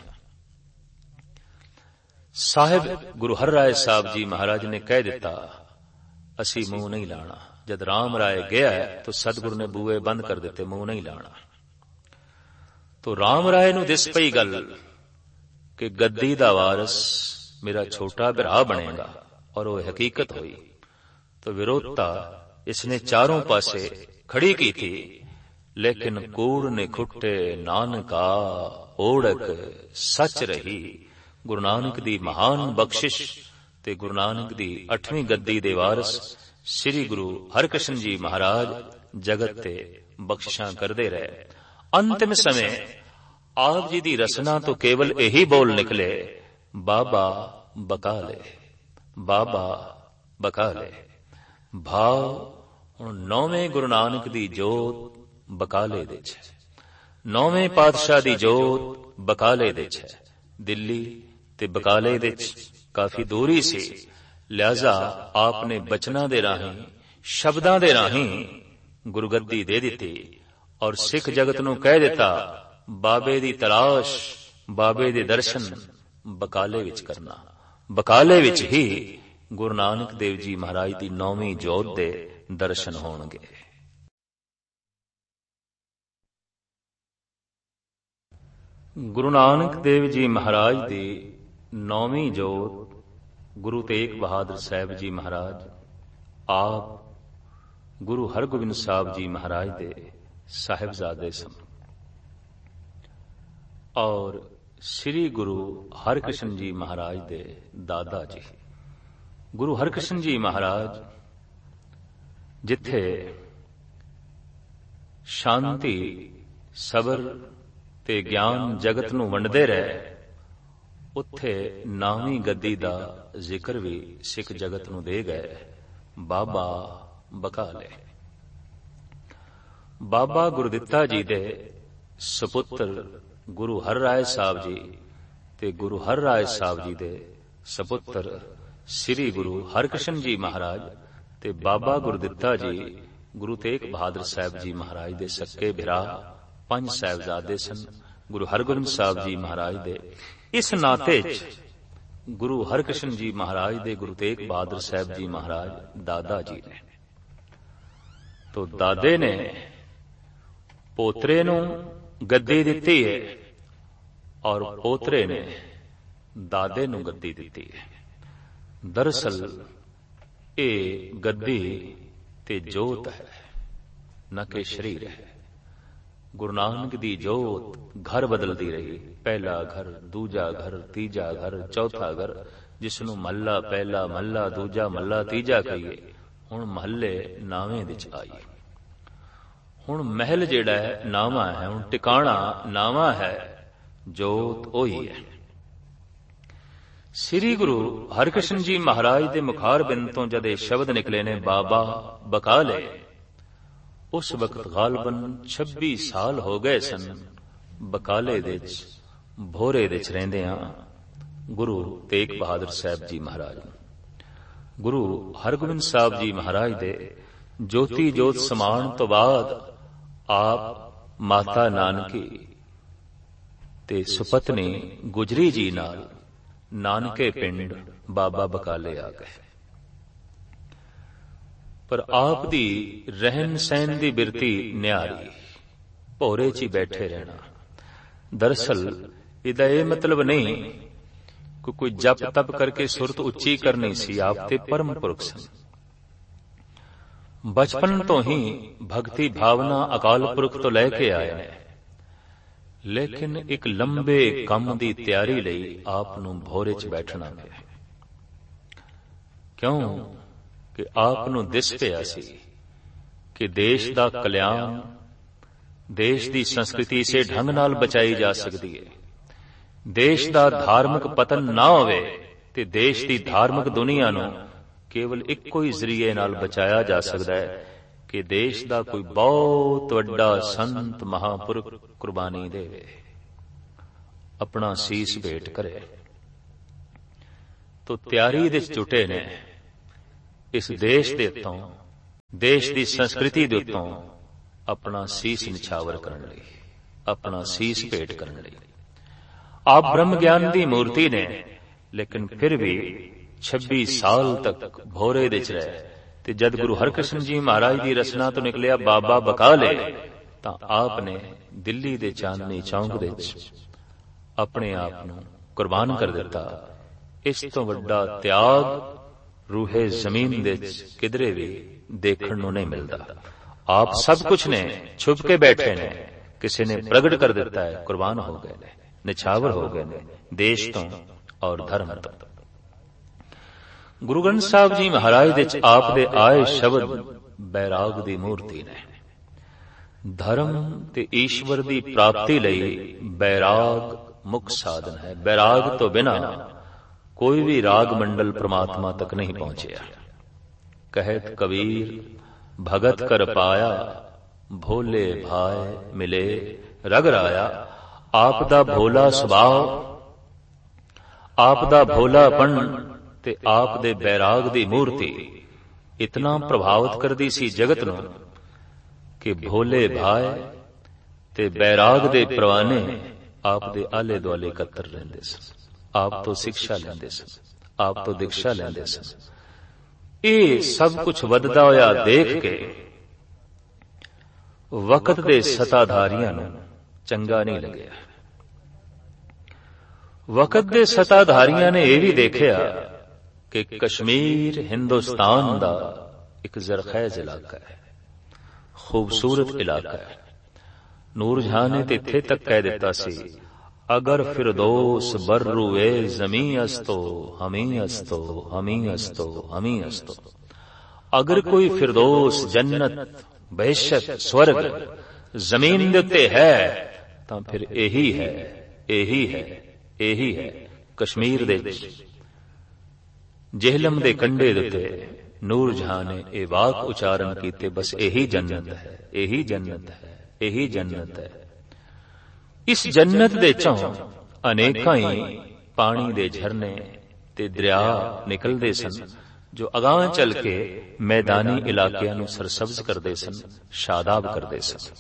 ਸਾਹਿਬ ਗੁਰੂ ਹਰ ਰਾਏ ਸਾਹਿਬ ਜੀ ਮਹਾਰਾਜ ਨੇ ਕਹਿ ਦਿੱਤਾ, ਅਸੀਂ ਮੂੰਹ ਨਹੀਂ ਲਾਣਾ। ਜਦ ਰਾਮ ਰਾਏ ਗਿਆ ਤਾਂ ਸਤਿਗੁਰੂ ਨੇ ਬੂਏ ਬੰਦ ਕਰ ਦਿੱਤੇ, ਮੂੰਹ ਨਹੀਂ ਲਾਣਾ। ਤੋ ਰਾਮ ਰਾਏ ਨੂੰ ਦਿਸ ਪਈ ਗੱਲ ਕਿ ਗੱਦੀ ਦਾ ਵਾਰਸ ਮੇਰਾ ਛੋਟਾ ਭਰਾ ਬਣੇਗਾ, ਔਰ ਉਹ ਹਕੀਕਤ ਹੋਈ। ਤੋ ਵਿਰੋਧਤਾ ਇਸਨੇ ਚਾरों ਪਾਸੇ ਖੜੀ ਕੀਤੀ। ਲੇਕਿਨ ਕੂੜ ਨੇ ਖੁੱਟੇ ਨਾਨਕਾ ਓੜਕ ਸੱਚ ਰਹੀ। ਗੁਰੂ ਨਾਨਕ ਦੀ ਮਹਾਨ ਬਖਸ਼ਿਸ਼ ਤੇ ਗੁਰੂ ਨਾਨਕ ਦੀ ਅੱਠਵੀਂ ਗੱਦੀ ਦੇ ਵਾਰਸ ਸ੍ਰੀ ਗੁਰੂ ਹਰਿਕ੍ਰਿਸ਼ਨ ਜੀ ਮਹਾਰਾਜ ਜਗਤ ਤੇ ਬਖਸ਼ਿਸ਼ਾਂ ਕਰਦੇ ਰਹੇ। ਅੰਤਿਮ ਸਮੇਂ ਆਪ ਜੀ ਦੀ ਰਸਨਾ ਤੋਂ ਕੇਵਲ ਇਹੀ ਬੋਲ ਨਿਕਲੇ, ਬਾਬਾ ਬਕਾਲੇ, ਬਾਬਾ ਬਕਾਲੇ। ਭਾਵ ਹੁਣ ਨੌਵੇਂ ਗੁਰੂ ਨਾਨਕ ਦੀ ਜੋਤ ਬਕਾਲੇ ਦੇ ਚ, ਨੌਵੇਂ ਪਾਤਸ਼ਾਹ ਦੀ ਜੋਤ ਬਕਾਲੇ ਦੇ ਚ। ਦਿੱਲੀ ਤੇ ਬਕਾਲੇ ਦੇ ਚ ਕਾਫੀ ਦੂਰੀ ਸੀ, ਲਿਹਾਜ਼ਾ ਆਪ ਨੇ ਬਚਨਾਂ ਦੇ ਰਾਹੀਂ, ਸ਼ਬਦਾਂ ਦੇ ਰਾਹੀਂ ਗੁਰਗੱਦੀ ਦੇ ਦਿੱਤੀ ਔਰ ਸਿੱਖ ਜਗਤ ਨੂੰ ਕਹਿ ਦਿੱਤਾ, ਬਾਬੇ ਦੀ ਤਲਾਸ਼, ਬਾਬੇ ਦੇ ਦਰਸ਼ਨ ਬਕਾਲੇ ਵਿੱਚ ਕਰਨਾ। ਬਕਾਲੇ ਵਿੱਚ ਹੀ ਗੁਰੂ ਨਾਨਕ ਦੇਵ ਜੀ ਮਹਾਰਾਜ ਦੀ ਨੌਵੀਂ ਜੋਤ ਦੇ ਦਰਸ਼ਨ ਹੋਣਗੇ। ਗੁਰੂ ਨਾਨਕ ਦੇਵ ਜੀ ਮਹਾਰਾਜ ਦੀ ਨੌਵੀਂ ਜੋਤ ਗੁਰੂ ਤੇਗ ਬਹਾਦਰ ਸਾਹਿਬ ਜੀ ਮਹਾਰਾਜ ਆਪ ਗੁਰੂ ਹਰਗੋਬਿੰਦ ਸਾਹਿਬ ਜੀ ਮਹਾਰਾਜ ਦੇ ਸਾਹਿਬਜ਼ਾਦੇ ਸਨ ਔਰ ਸ੍ਰੀ ਗੁਰੂ ਹਰਿਕ੍ਰਿਸ਼ਨ ਜੀ ਮਹਾਰਾਜ ਦੇ ਦਾਦਾ ਜੀ। ਗੁਰੂ ਹਰਿਕ੍ਰਿਸ਼ਨ ਜੀ ਮਹਾਰਾਜ ਜਿੱਥੇ ਸ਼ਾਂਤੀ, ਸਬਰ ਤੇ ਗਿਆਨ ਜਗਤ ਨੂੰ ਵੰਡਦੇ ਰਹੇ, ਉੱਥੇ ਨਾਵੀਂ ਗੱਦੀ ਦਾ ਜ਼ਿਕਰ ਵੀ ਸਿੱਖ ਜਗਤ ਨੂੰ ਦੇ ਗਏ, ਬਾਬਾ ਬਕਾਲੇ। ਬਾਬਾ ਗੁਰਦਿੱਤਾ ਜੀ ਦੇ ਸਪੁੱਤਰ ਗੁਰੂ ਹਰ ਰਾਏ ਸਾਹਿਬ ਜੀ ਤੇ ਗੁਰੂ ਹਰ ਰਾਏ ਸਾਹਿਬ ਜੀ ਦੇ ਸਪੁੱਤਰ ਸ੍ਰੀ ਗੁਰੂ ਹਰਿਕ੍ਰਿਸ਼ਨ ਜੀ ਮਹਾਰਾਜ ਤੇ ਬਾਬਾ ਗੁਰਦਿੱਤਾ ਜੀ ਗੁਰੂ ਤੇਗ ਬਹਾਦਰ ਸਾਹਿਬ ਜੀ ਮਹਾਰਾਜ ਦੇ ਸੱਕੇ ਭਰਾ ਪੰਜ ਸਾਹਿਬਜ਼ਾਦੇ ਸਨ। ਗੁਰੂ ਹਰਗੋਬਿੰਦ ਸਾਹਿਬ ਜੀ ਮਹਾਰਾਜ ਦੇ ਇਸ ਨਾਤੇ ਚ ਗੁਰੂ ਹਰਿਕ੍ਰਿਸ਼ਨ ਜੀ ਮਹਾਰਾਜ ਦੇ ਗੁਰੂ ਤੇਗ ਬਹਾਦਰ ਸਾਹਿਬ ਜੀ ਮਹਾਰਾਜ ਦਾਦਾ ਜੀ ਨੇ। ਤੋ ਦਾਦੇ ਨੇ ਪੋਤਰੇ ਨੂੰ ਗੱਦੀ ਦਿੱਤੀ ਹੈ ਔਰ ਪੋਤਰੇ ਨੇ ਦਾਦੇ ਨੂੰ ਗੱਦੀ ਦਿੱਤੀ ਹੈ। ਦਰਅਸਲ ਇਹ ਗੱਦੀ ਤੇ ਜੋਤ ਹੈ, ਨਾ ਕਿ ਸਰੀਰ ਹੈ। ਗੁਰੂ ਨਾਨਕ ਦੀ ਜੋਤ ਘਰ ਬਦਲਦੀ ਰਹੀ, ਪਹਿਲਾ ਘਰ, ਦੂਜਾ ਘਰ, ਤੀਜਾ ਘਰ, ਚੌਥਾ ਘਰ, ਜਿਸ ਨੂੰ ਮਹੱਲਾ ਪਹਿਲਾ, ਮਹੱਲਾ ਦੂਜਾ, ਮਹੱਲਾ ਤੀਜਾ ਕਹੀਏ। ਹੁਣ ਮਹੱਲੇ ਨਾਵੇਂ ਵਿੱਚ ਆਈ। ਹੁਣ ਮਹਿਲ ਜਿਹੜਾ ਹੈ ਨਾਵਾਂ ਹੈ, ਹੁਣ ਟਿਕਾਣਾ ਨਾਵਾਂ ਹੈ, ਜੋਤ ਉਹੀ ਹੈ। ਸ੍ਰੀ ਗੁਰੂ ਹਰਿਕ੍ਰਿਸ਼ਨ ਜੀ ਮਹਾਰਾਜ ਦੇ ਮੁਖਾਰ ਬਿੰਦ ਤੋਂ ਜਦ ਇਹ ਸ਼ਬਦ ਨਿਕਲੇ ਨੇ, ਬਾਬਾ ਬਕਾਲੇ, ਉਸ ਵਕਤ ਗਾਲਬਨ ਛੱਬੀ ਸਾਲ ਹੋ ਗਏ ਸਨ ਬਕਾਲੇ ਦੇ ਵਿੱਚ, ਭੋਰੇ ਦੇ ਵਿੱਚ ਰਹਿੰਦੇ ਹਾਂ ਗੁਰੂ ਤੇਗ ਬਹਾਦਰ ਸਾਹਿਬ ਜੀ ਮਹਾਰਾਜ ਨੂੰ। ਗੁਰੂ ਹਰਗੋਬਿੰਦ ਸਾਹਿਬ ਜੀ ਮਹਾਰਾਜ ਦੇ ਜੋਤੀ ਜੋਤ ਸਮਾਣ ਤੋਂ ਬਾਅਦ ਆਪ ਮਾਤਾ ਨਾਨਕੀ ਤੇ ਸੁਪਤਨੀ ਗੁਜਰੀ ਜੀ ਨਾਲ ਨਾਨਕੇ ਪਿੰਡ ਬਾਬਾ ਬਕਾਲੇ ਆ ਗਏ। ਪਰ ਆਪ ਦੀ ਰਹਿਣ ਸਹਿਣ ਦੀ ਬਿਰਤੀ ਨਿਆਰੀ, ਭੋਰੇ ਚ ਹੀ ਬੈਠੇ ਰਹਿਣਾ। ਦਰਅਸਲ ਇਹਦਾ ਇਹ ਮਤਲਬ ਨਹੀਂ ਕਿ ਕੋਈ ਜਪ ਤਪ ਕਰਕੇ ਸੁਰਤ ਉੱਚੀ ਕਰਨੀ ਸੀ, ਆਪ ਤੇ ਪਰਮ ਪੁਰਖ ਸਨ। ਬਚਪਨ ਤੋਂ ਹੀ ਭਗਤੀ ਭਾਵਨਾ ਅਕਾਲ ਪੁਰਖ ਤੋਂ ਲੈ ਕੇ ਆਏ ਨੇ, ਲੇਕਿਨ ਇੱਕ ਲੰਬੇ ਕੰਮ ਦੀ ਤਿਆਰੀ ਲਈ ਆਪ ਨੂੰ ਭੋਰੇ ਚ ਬੈਠਣਾ ਪਿਆ। ਕਿਉਂ ਕਿ ਆਪ ਨੂੰ ਦਿਸ ਪਿਆ ਸੀ ਕਿ ਦੇਸ਼ ਦਾ ਕਲਿਆਣ, ਦੇਸ਼ ਦੀ ਸੰਸਕ੍ਰਿਤੀ ਇਸੇ ਢੰਗ ਨਾਲ ਬਚਾਈ ਜਾ ਸਕਦੀ ਹੈ। ਦੇਸ਼ ਦਾ ਧਾਰਮਿਕ ਪਤਨ ਨਾ ਹੋਵੇ ਤੇ ਦੇਸ਼ ਦੀ ਧਾਰਮਿਕ ਦੁਨੀਆ ਨੂੰ ਕੇਵਲ ਇੱਕੋ ਹੀ ਜ਼ਰੀਏ ਨਾਲ ਬਚਾਇਆ ਜਾ ਸਕਦਾ ਹੈ ਕਿ ਦੇਸ਼ ਦਾ ਕੋਈ ਬਹੁਤ ਵੱਡਾ ਸੰਤ ਮਹਾਂਪੁਰਖ ਕੁਰਬਾਨੀ ਦੇਵੇ, ਆਪਣਾ ਸੀਸ ਭੇਟ ਕਰੇ। ਤੋਂ ਤਿਆਰੀ ਦੇ ਜੁਟੇ ਨੇ ਇਸ ਦੇਸ਼ ਦੇ ਉੱਤੋਂ, ਦੇਸ਼ ਦੀ ਸੰਸਕ੍ਰਿਤੀ ਦੇ ਉੱਤੋਂ ਆਪਣਾ ਸੀਸ ਨਿਛਾਵਰ ਕਰਨ ਲਈ, ਆਪਣਾ ਸੀਸ ਭੇਟ ਕਰਨ ਲਈ। ਆਪ ਬ੍ਰਹਮ ਗਿਆਨ ਦੀ ਮੂਰਤੀ ਨੇ, ਲੇਕਿਨ ਫਿਰ ਵੀ ਛੱਬੀ ਸਾਲ ਤੱਕ ਭੋਰੇ ਦੇ ਚ ਰਹੇ। ਤੇ ਜਦ ਗੁਰੂ ਹਰਕ੍ਰਿਸ਼ਨ ਜੀ ਮਹਾਰਾਜ ਦੀ ਰਚਨਾ ਤੋਂ ਨਿਕਲਿਆ ਬਾਬਾ ਬਕਾਲੇ, ਤਾਂ ਆਪ ਨੇ ਦਿੱਲੀ ਦੇ ਚਾਂਦਨੀ ਚੌਂਕ ਦੇ ਵਿੱਚ ਆਪਣੇ ਆਪ ਨੂੰ ਕੁਰਬਾਨ ਕਰ ਦਿੱਤਾ। ਇਸ ਤੋਂ ਵੱਡਾ ਤਿਆਗ ਰੂਹੇ ਜ਼ਮੀਨ ਦੇ ਵਿੱਚ ਕਿਧਰੇ ਵੀ ਦੇਖਣ ਨੂੰ ਨਹੀਂ ਮਿਲਦਾ। ਆਪ ਸਭ ਕੁਝ ਨੇ ਛੁਪ ਕੇ ਬੈਠੇ ਨੇ, ਕਿਸੇ ਨੇ ਪ੍ਰਗਟ ਕਰ ਦਿੱਤਾ ਹੈ, ਕੁਰਬਾਨ ਹੋ ਗਏ ਨੇ, ਨਿਛਾਵਰ ਹੋ ਗਏ ਨੇ ਦੇਸ਼ ਤੋਂ ਔਰ ਧਰਮ ਤੋਂ। ਗੁਰੂ ਗ੍ਰੰਥ ਸਾਹਿਬ ਜੀ ਮਹਾਰਾਜ ਦੇ ਚ ਆਪ ਦੇ ਆਏ ਸ਼ਬਦ ਬੈਰਾਗ ਦੀ ਮੂਰਤੀ ਨੇ। ਧਰਮ ਤੇ ਈਸ਼ਵਰ ਦੀ ਪ੍ਰਾਪਤੀ ਲਈ ਬੈਰਾਗ ਮੁੱਖ ਸਾਧਨ ਹੈ। ਬੈਰਾਗ ਤੋਂ ਬਿਨਾਂ ਕੋਈ ਵੀ ਰਾਗ ਮੰਡਲ ਪ੍ਰਮਾਤਮਾ ਤੱਕ ਨਹੀਂ ਪਹੁੰਚਿਆ। ਕਹਿਤ ਕਬੀਰ ਭਗਤ ਕਰ ਪਾਇਆ, ਭੋਲੇ ਭਾਏ ਮਿਲੇ ਰਗ ਰਾਇਆ। ਆਪ ਦਾ ਭੋਲਾ ਸੁਭਾਅ, ਆਪ ਦਾ ਭੋਲਾਪਣ ਤੇ ਆਪ ਦੇ ਬੈਰਾਗ ਦੀ ਮੂਰਤੀ ਇਤਨਾ ਪ੍ਰਭਾਵਿਤ ਕਰਦੀ ਸੀ ਜਗਤ ਨੂੰ ਕਿ ਭੋਲੇ ਭਾਏ ਤੇ ਬੈਰਾਗ ਦੇ ਪ੍ਰਵਾਨੇ ਆਪ ਦੇ ਆਲੇ ਦੁਆਲੇ ਇਕੱਤਰ ਰਹਿੰਦੇ ਸਨ, ਆਪ ਤੋਂ ਸਿੱਖਿਆ ਲੈਂਦੇ ਸਨ, ਆਪ ਤੋਂ ਦੀਕਸ਼ਾ ਲੈਂਦੇ ਸਨ। ਇਹ ਸਭ ਕੁਝ ਵੱਧਦਾ ਹੋਇਆ ਦੇਖ ਕੇ ਵਕਤ ਦੇ ਸਤਾਧਾਰੀਆਂ ਨੂੰ ਚੰਗਾ ਨਹੀਂ ਲੱਗਿਆ। ਵਕਤ ਦੇ ਸਤਾਧਾਰੀਆਂ ਨੇ ਇਹ ਵੀ ਦੇਖਿਆ ਕਿ ਕਸ਼ਮੀਰ ਹਿੰਦੁਸਤਾਨ ਦਾ ਇੱਕ ਜ਼ਰਖੈਜ਼ ਇਲਾਕਾ ਹੈ, ਖੂਬਸੂਰਤ ਇਲਾਕਾ ਹੈ। ਨੂਰ ਜਹਾਂ ਨੇ ਤੇ ਇੱਥੇ ਤੱਕ ਕਹਿ ਦਿੱਤਾ ਸੀ, ਅਗਰ ਫਿਰਦੌਸ ਬਰੂਏ ਜ਼ਮੀਂ ਅਸਤੋ ਹਮੀ ਅਸਤੋ ਹਮੀ ਅਸਤੋ ਹਮੀ ਅਸਤੋ। ਅਗਰ ਕੋਈ ਫਿਰਦੌਸ, ਜੰਨਤ, ਬਹਿਸ਼ਤ, ਸਵਰਗ ਜ਼ਮੀਨ ਦੇ ਉੱਤੇ ਹੈ ਤਾਂ ਫਿਰ ਇਹੀ ਹੈ, ਇਹੀ ਹੈ, ਇਹੀ ਹੈ। ਕਸ਼ਮੀਰ ਦੇ ਵਿੱਚ ਜਿਹਲਮ ਦੇ ਕੰਢੇ ਦੇ ਉੱਤੇ ਨੂਰ ਜਹਾਂ ਨੇ ਇਹ ਵਾਕ ਉਚਾਰਨ ਕੀਤੇ, ਬਸ ਇਹੀ ਜੰਨਤ ਹੈ, ਇਹੀ ਜੰਨਤ ਹੈ, ਇਹੀ ਜੰਨਤ ਹੈ। ਇਸ ਜੰਨਤ ਦੇ ਚੋਂ ਅਨੇਕਾਂ ਹੀ ਪਾਣੀ ਦੇ ਝਰਨੇ ਤੇ ਦਰਿਆ ਨਿਕਲਦੇ ਸਨ, ਜੋ ਅਗਾਂਹ ਚੱਲ ਕੇ ਮੈਦਾਨੀ ਇਲਾਕਿਆਂ ਨੂੰ ਸਰਸਬਜ਼ ਕਰਦੇ ਸਨ, ਸ਼ਾਦਾਬ ਕਰਦੇ ਸਨ।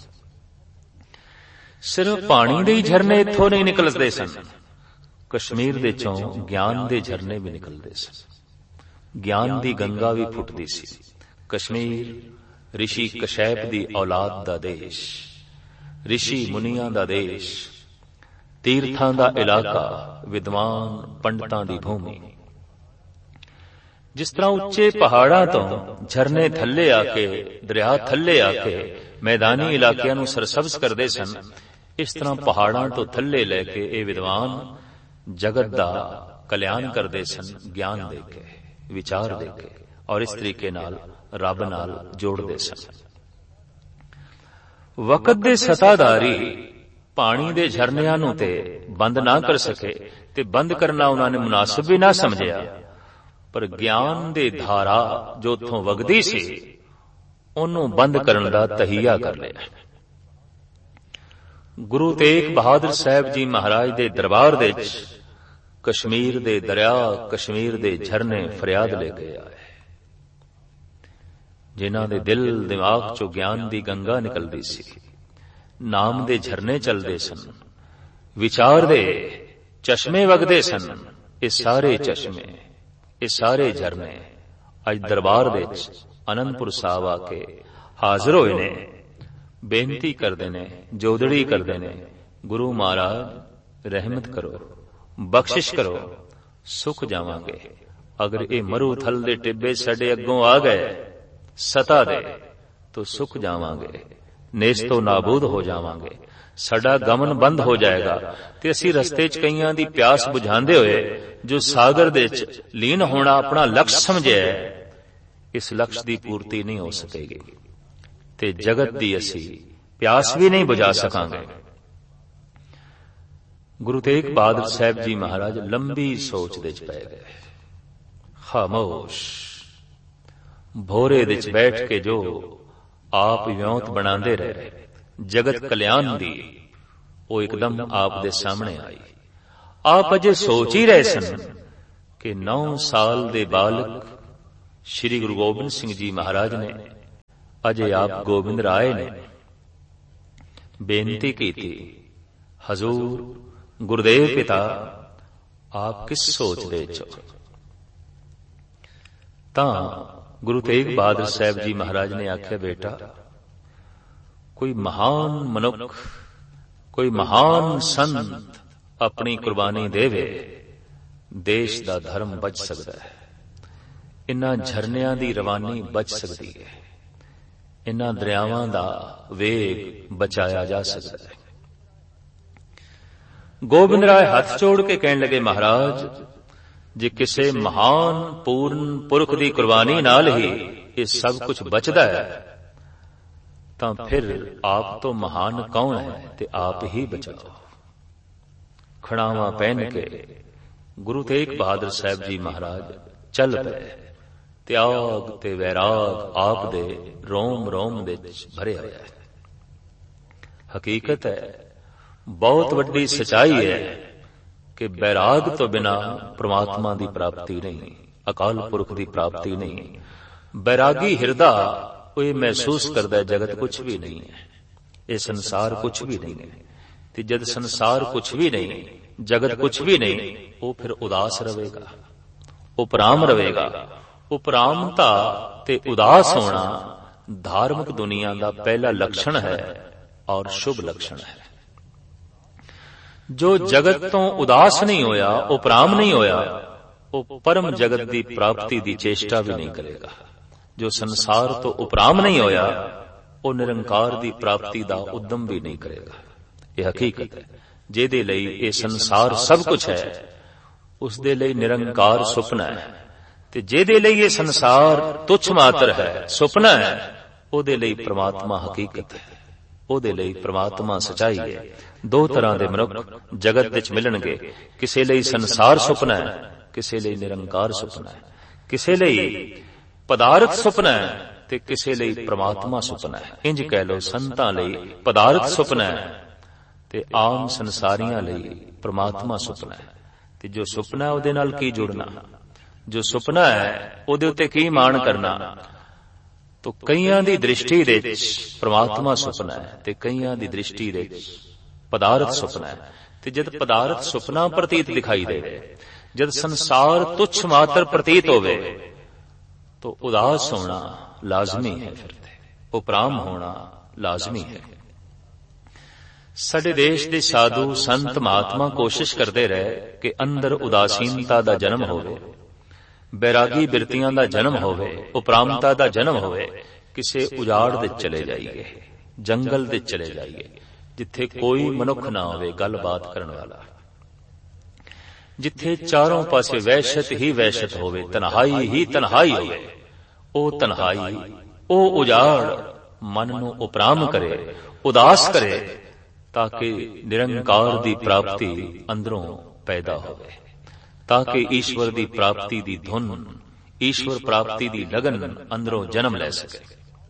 ਸਿਰਫ ਪਾਣੀ ਦੇ ਹੀ ਝਰਨੇ ਇੱਥੋਂ ਨਹੀਂ ਨਿਕਲਦੇ ਸਨ, ਕਸ਼ਮੀਰ ਦੇ ਚੋਂ ਗਿਆਨ ਦੇ ਝਰਨੇ ਵੀ ਨਿਕਲਦੇ ਸਨ। ਗਿਆਨ ਦੀ ਗੰਗਾ ਵੀ ਫੁੱਟਦੀ ਸੀ। ਕਸ਼ਮੀਰ ਰਿਸ਼ੀ ਕਸ਼ੈਪ ਦੀ ਔਲਾਦ ਦਾ ਦੇਸ਼, ਰਿਸ਼ੀ ਮੁਨੀਆਂ ਦਾ ਦੇਸ਼, ਤੀਰਥਾਂ ਦਾ ਇਲਾਕਾ, ਵਿਦਵਾਨ ਪੰਡਤਾਂ ਦੀ ਭੂਮੀ। ਜਿਸ ਤਰ੍ਹਾਂ ਉੱਚੇ ਪਹਾੜਾਂ ਤੋਂ ਝਰਨੇ ਥੱਲੇ ਆ ਕੇ, ਦਰਿਆ ਥੱਲੇ ਆ ਕੇ ਮੈਦਾਨੀ ਇਲਾਕਿਆਂ ਨੂੰ ਸਰਸਬਜ਼ ਕਰਦੇ ਸਨ, ਇਸ ਤਰ੍ਹਾਂ ਪਹਾੜਾਂ ਤੋਂ ਥੱਲੇ ਲੈ ਕੇ ਇਹ ਵਿਦਵਾਨ ਜਗਤ ਦਾ ਕਲਿਆਣ ਕਰਦੇ ਸਨ, ਗਿਆਨ ਦੇ ਕੇ, ਵਿਚਾਰ ਦੇ ਕੇ, ਔਰ ਇਸ ਤਰੀਕੇ ਨਾਲ ਰੱਬ ਨਾਲ ਜੋੜਦੇ ਸਨ। ਵਕਤ ਦੇ ਸਤਾਧਾਰੀ ਪਾਣੀ ਦੇ ਝਰਨਿਆਂ ਨੂੰ ਤੇ ਬੰਦ ਨਾ ਕਰ ਸਕੇ, ਤੇ ਬੰਦ ਕਰਨਾ ਉਹਨਾਂ ਨੇ ਮੁਨਾਸਿਬ ਵੀ ਨਾ ਸਮਝਿਆ, ਪਰ ਗਿਆਨ ਦੇ ਧਾਰਾ ਜੋ ਉੱਥੋਂ ਵਗਦੀ ਸੀ ਉਹਨੂੰ ਬੰਦ ਕਰਨ ਦਾ ਤਹੀਆ ਕਰ ਲਿਆ। ਗੁਰੂ ਤੇਗ ਬਹਾਦਰ ਸਾਹਿਬ ਜੀ ਮਹਾਰਾਜ ਦੇ ਦਰਬਾਰ ਦੇ ਵਿੱਚ ਕਸ਼ਮੀਰ ਦੇ ਦਰਿਆ, ਕਸ਼ਮੀਰ ਦੇ ਝਰਨੇ ਫਰਿਆਦ ਲੈ ਕੇ ਆਏ। ਜਿਨ੍ਹਾਂ ਦੇ ਦਿਲ ਦਿਮਾਗ ਚੋਂ ਗਿਆਨ ਦੀ ਗੰਗਾ ਨਿਕਲਦੀ ਸੀ, ਨਾਮ ਦੇ ਝਰਨੇ ਚੱਲਦੇ ਸਨ, ਵਿਚਾਰ ਦੇ ਚਸ਼ਮੇ ਵਗਦੇ ਸਨ, ਇਹ ਸਾਰੇ ਚਸ਼ਮੇ, ਇਹ ਸਾਰੇ ਝਰਨੇ ਅੱਜ ਦਰਬਾਰ ਦੇ ਵਿੱਚ ਅਨੰਦਪੁਰ ਸਾਹਿਬ ਆ ਕੇ ਹਾਜ਼ਰ ਹੋਏ ਨੇ, ਬੇਨਤੀ ਕਰਦੇ ਨੇ, ਜੋਦੜੀ ਕਰਦੇ ਨੇ, ਗੁਰੂ ਮਹਾਰਾਜ ਰਹਿਮਤ ਕਰੋ, ਬਖਸ਼ਿਸ਼ ਕਰੋ, ਸੁੱਕ ਜਾਵਾਂਗੇ। ਅਗਰ ਇਹ ਮਰੂ ਥਲ ਦੇ ਟਿੱਬੇ ਸਾਡੇ ਅੱਗੋਂ ਆ ਗਏ ਸਤਾ ਦੇ, ਤਾਂ ਸੁੱਕ ਜਾਵਾਂਗੇ, ਨੇਸਤੋ ਨਾਬੂਦ ਹੋ ਜਾਵਾਂਗੇ, ਸਾਡਾ ਗਮਨ ਬੰਦ ਹੋ ਜਾਏਗਾ। ਤੇ ਅਸੀਂ ਰਸਤੇ 'ਚ ਕਈਆਂ ਦੀ ਪਿਆਸ ਬੁਝਾਉਂਦੇ ਹੋਏ ਜੋ ਸਾਗਰ ਦੇ 'ਚ ਲੀਨ ਹੋਣਾ ਆਪਣਾ ਲਕਸ਼ ਸਮਝਿਆ, ਇਸ ਲਕਸ਼ ਦੀ ਪੂਰਤੀ ਨਹੀਂ ਹੋ ਸਕੇਗੀ, ਤੇ ਜਗਤ ਦੀ ਅਸੀਂ ਪਿਆਸ ਵੀ ਨਹੀਂ ਬੁਝਾ ਸਕਾਂਗੇ। ਗੁਰੂ ਤੇਗ ਬਹਾਦਰ ਸਾਹਿਬ ਜੀ ਮਹਾਰਾਜ ਲੰਬੀ ਸੋਚ ਦੇ 'ਚ ਪੈ ਗਏ, ਖਾਮੋਸ਼ ਭੋਰੇ ਦੇ 'ਚ ਬੈਠ ਕੇ ਜੋ ਆਪ ਵਿਉਂਤ ਬਣਾਉਂਦੇ ਰਹੇ ਜਗਤ ਕਲਿਆਣ ਦੀ, ਉਹ ਇੱਕਦਮ ਆਪ ਦੇ ਸਾਹਮਣੇ ਆਈ। ਆਪ ਅਜੇ ਸੋਚ ਹੀ ਰਹੇ ਸਨ ਕਿ ਨੌ ਸਾਲ ਦੇ ਬਾਲਕ ਸ਼੍ਰੀ ਗੁਰੂ ਗੋਬਿੰਦ ਸਿੰਘ ਜੀ ਮਹਾਰਾਜ ਨੇ, ਅਜੇ ਆਪ ਗੋਬਿੰਦ ਰਾਏ ਨੇ, ਬੇਨਤੀ ਕੀਤੀ, ਹਜ਼ੂਰ ਗੁਰਦੇਵ ਪਿਤਾ ਆਪ ਕਿਸ ਸੋਚਦੇ ਚੋ? ਤਾਂ ਗੁਰੂ ਤੇਗ ਬਹਾਦਰ ਸਾਹਿਬ ਜੀ ਮਹਾਰਾਜ ਨੇ ਆਖਿਆ, ਬੇਟਾ ਕੋਈ ਮਹਾਨ ਮਨੁੱਖ, ਕੋਈ ਮਹਾਨ ਸੰਤ ਆਪਣੀ ਕੁਰਬਾਨੀ ਦੇਵੇ, ਦੇਸ਼ ਦਾ ਧਰਮ ਬਚ ਸਕਦਾ ਹੈ, ਇਨ੍ਹਾਂ ਝਰਨਿਆਂ ਦੀ ਰਵਾਨੀ ਬਚ ਸਕਦੀ ਹੈ, ਇਨ੍ਹਾਂ ਦਰਿਆਵਾਂ ਦਾ ਵੇਗ ਬਚਾਇਆ ਜਾ ਸਕਦਾ ਹੈ। ਗੋਬਿੰਦ ਰਾਏ ਹੱਥ ਜੋੜ ਕੇ ਕਹਿਣ ਲੱਗੇ, ਮਹਾਰਾਜ ਜੇ ਕਿਸੇ ਮਹਾਨ ਪੂਰਨ ਪੁਰਖ ਦੀ ਕੁਰਬਾਨੀ ਨਾਲ ਹੀ ਇਹ ਸਭ ਕੁਝ ਬਚਦਾ ਹੈ, ਤਾਂ ਫਿਰ ਆਪ ਤੋਂ ਮਹਾਨ ਕੌਣ ਹੈ, ਤੇ ਆਪ ਹੀ ਬਚਾਓ। ਖੜਾਵਾਂ ਪਹਿਨ ਕੇ ਗੁਰੂ ਤੇਗ ਬਹਾਦਰ ਸਾਹਿਬ ਜੀ ਮਹਾਰਾਜ ਚੱਲ ਪਏ। ਤਿਆਗ ਤੇ ਵੈਰਾਗ ਆਪ ਦੇ ਰੋਮ ਰੋਮ ਵਿੱਚ ਭਰਿਆ ਹੋਇਆ ਹੈ। ਹਕੀਕਤ ਹੈ, ਬਹੁਤ ਵੱਡੀ ਸਚਾਈ ਹੈ ਕਿ ਵੈਰਾਗ ਤੋਂ ਬਿਨਾਂ ਪ੍ਰਮਾਤਮਾ ਦੀ ਪ੍ਰਾਪਤੀ ਨਹੀਂ, ਅਕਾਲ ਪੁਰਖ ਦੀ ਪ੍ਰਾਪਤੀ ਨਹੀਂ। ਵੈਰਾਗੀ ਹਿਰਦਾ ਉਹ ਇਹ ਮਹਿਸੂਸ ਕਰਦਾ ਜਗਤ ਕੁਛ ਵੀ ਨਹੀਂ ਹੈ, ਇਹ ਸੰਸਾਰ ਕੁਛ ਵੀ ਨਹੀਂ ਹੈ। ਤੇ ਜਦ ਸੰਸਾਰ ਕੁਛ ਵੀ ਨਹੀਂ, ਜਗਤ ਕੁਛ ਵੀ ਨਹੀਂ, ਉਹ ਫਿਰ ਉਦਾਸ ਰਹੇਗਾ, ਉਪਰਾਮ ਰਹੇਗਾ। ਉਪਰਾਮਤਾ ਤੇ ਉਦਾਸ ਹੋਣਾ ਧਾਰਮਿਕ ਦੁਨੀਆ ਦਾ ਪਹਿਲਾ ਲੱਛਣ ਹੈ ਔਰ ਸ਼ੁਭ ਲੱਛਣ ਹੈ। ਜੋ ਜਗਤ ਤੋਂ ਉਦਾਸ ਨਹੀਂ ਹੋਇਆ, ਉਪਰਾਮ ਨਹੀਂ ਹੋਇਆ, ਉਹ ਪਰਮ ਜਗਤ ਦੀ ਪ੍ਰਾਪਤੀ ਦੀ ਚੇਸ਼ਟਾ ਵੀ ਨਹੀਂ ਕਰੇਗਾ। ਜੋ ਸੰਸਾਰ ਤੋਂ ਉਪਰਾਮ ਨਹੀਂ ਹੋਇਆ, ਉਹ ਨਿਰੰਕਾਰ ਦੀ ਪ੍ਰਾਪਤੀ ਦਾ ਉਦਮ ਵੀ ਨਹੀਂ ਕਰੇਗਾ। ਇਹ ਹਕੀਕਤ ਹੈ। ਜਿਹਦੇ ਲਈ ਇਹ ਸੰਸਾਰ ਸਭ ਕੁਝ ਹੈ, ਉਸ ਦੇ ਲਈ ਨਿਰੰਕਾਰ ਸੁਪਨਾ ਹੈ, ਤੇ ਜਿਹਦੇ ਲਈ ਇਹ ਸੰਸਾਰ ਤੁੱਛ ਮਾਤਰ ਹੈ, ਸੁਪਨਾ ਹੈ, ਉਹਦੇ ਲਈ ਪ੍ਰਮਾਤਮਾ ਹਕੀਕਤ ਹੈ, ਉਹਦੇ ਲਈ ਪ੍ਰਮਾਤਮਾ ਸਚਾਈ ਹੈ। ਦੋ ਤਰ੍ਹਾਂ ਦੇ ਮਨੁੱਖ ਜਗਤ ਵਿੱਚ ਮਿਲਣਗੇ, ਕਿਸੇ ਲਈ ਸੰਸਾਰ ਸੁਪਨਾ ਹੈ, ਕਿਸੇ ਲਈ ਨਿਰੰਕਾਰ ਸੁਪਨਾ ਹੈ, ਕਿਸੇ ਲਈ ਪਦਾਰਥ ਸੁਪਨਾ ਹੈ ਤੇ ਕਿਸੇ ਲਈ ਪ੍ਰਮਾਤਮਾ ਸੁਪਨਾ ਹੈ। ਇੰਜ ਕਹਿ ਲਓ, ਸੰਤਾਂ ਲਈ ਪਦਾਰਥ ਸੁਪਨਾ ਹੈ ਤੇ ਆਮ ਸੰਸਾਰੀਆਂ ਲਈ ਪ੍ਰਮਾਤਮਾ ਸੁਪਨਾ ਹੈ। ਤੇ ਜੋ ਸੁਪਨਾ ਉਹਦੇ ਨਾਲ ਕੀ ਜੁੜਨਾ, ਜੋ ਸੁਪਨਾ ਹੈ ਉਹਦੇ ਉੱਤੇ ਕੀ ਮਾਣ ਕਰਨਾ। ਤੋ ਕਈਆਂ ਦੀ ਦ੍ਰਿਸ਼ਟੀ ਦੇ ਵਿੱਚ ਪ੍ਰਮਾਤਮਾ ਸੁਪਨਾ ਹੈ ਤੇ ਕਈਆਂ ਦੀ ਦ੍ਰਿਸ਼ਟੀ ਦੇ ਵਿੱਚ ਪਦਾਰਥ ਸੁਪਨਾ ਹੈ। ਤੇ ਜਦ ਪਦਾਰਥ ਸੁਪਨਾ ਪ੍ਰਤੀਤ ਦਿਖਾਈ ਦੇਵੇ, ਜਦ ਸੰਸਾਰ ਤੁੱਛ ਮਾਤਰ ਪ੍ਰਤੀਤ ਹੋਵੇ, तो उदास होना लाजमी है, फिर उपराम होना लाजमी है। साडे देश दे साधु संत महात्मा कोशिश करते रहे कि अंदर उदासीनता दा जन्म होवे, बैरागी बिरतियां दा जन्म होवे, उपरामता दा जन्म होवे। किसे उजाड़ दे चले जाइए, जंगल दे चले जाइए, जिथे कोई मनुख ना होवे गलबात करने वाला, जिथे चारों पासे वहशत ही वहशत होवे, तन्हाई ही तन्हाई होवे। ओ तन्हाई, ओ उजाड़ मन नू उपराम करे, उदास करे, ताकि निरंकार दी प्राप्ति अंदरों पैदा होवे, ताकि ईश्वर दी प्राप्ति दी धुन, ईश्वर प्राप्ति दी लगन अंदरों जन्म ले सके।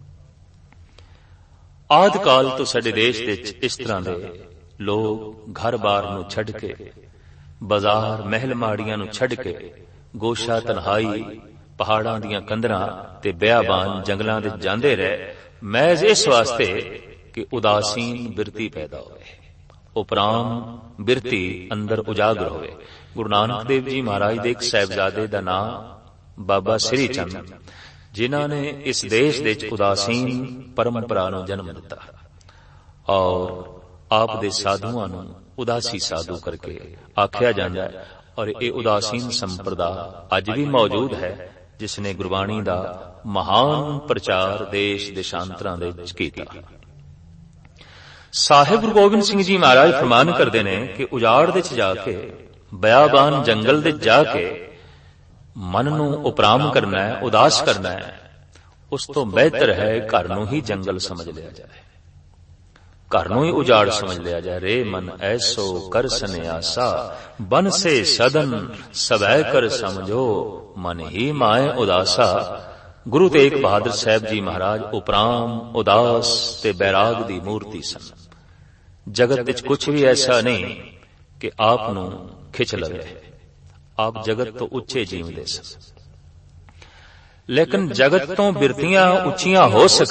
आदि काल तो साडे देश विच इस तरह दे लोग घर बार नू छड़ के, बाजार महल माड़ियां नू छड़ के, गोशा तन्हाई पहाड़ां दियां कंदरां ते बियाबान जंगलां दे जांदे रहे, महज इस वास्ते कि उदासीन बिरती पैदा होवे, उपराम बिरती अंदर उजागर होवे। गुरु नानक देव जी महाराज दे एक साहिबजादे दा नाम बाबा श्री चंद, जिन्हां ने इस देश दे उदासीन परंपरा नू जन्म दिता और आप दे साधुआं नू उदासी साधु करके आख्या जांदा है। और ये उदासीन संप्रदा अज भी मौजूद है, जिसने गुरबाणी दा महान प्रचार देश देशांतरां दे विच कीता। साहिब गुरु गोबिंद सिंह जी महाराज फरमान करदे ने कि उजाड़ दे च जाके, बयाबान जंगल दे जाके मन नू उपराम करना है, उदास करना है, उस तो बेहतर है घर नू ही जंगल समझ लिया जाए, घर नू ही उजाड़ समझ लिया जाए। रे मन ऐसो कर सन्यासा, बन से सदन सवै कर समझो, मन ही माए उदासा। गुरु तेग बहादुर साहब जी महाराज उपराम, उदास ते बैराग दी मूर्ति सन। जगत विच कुछ भी ऐसा नहीं कि आप नू खिच लवे, ਆਪ ਜਗਤ ਤੋਂ ਉੱਚੇ ਜੀਵਦੇ ਸਨ। ਲੇਕਿਨ ਜਗਤ ਤੋਂ ਬਿਰਤੀਆਂ ਉੱਚੀਆਂ ਹੋ ਸਕਦੀਆਂ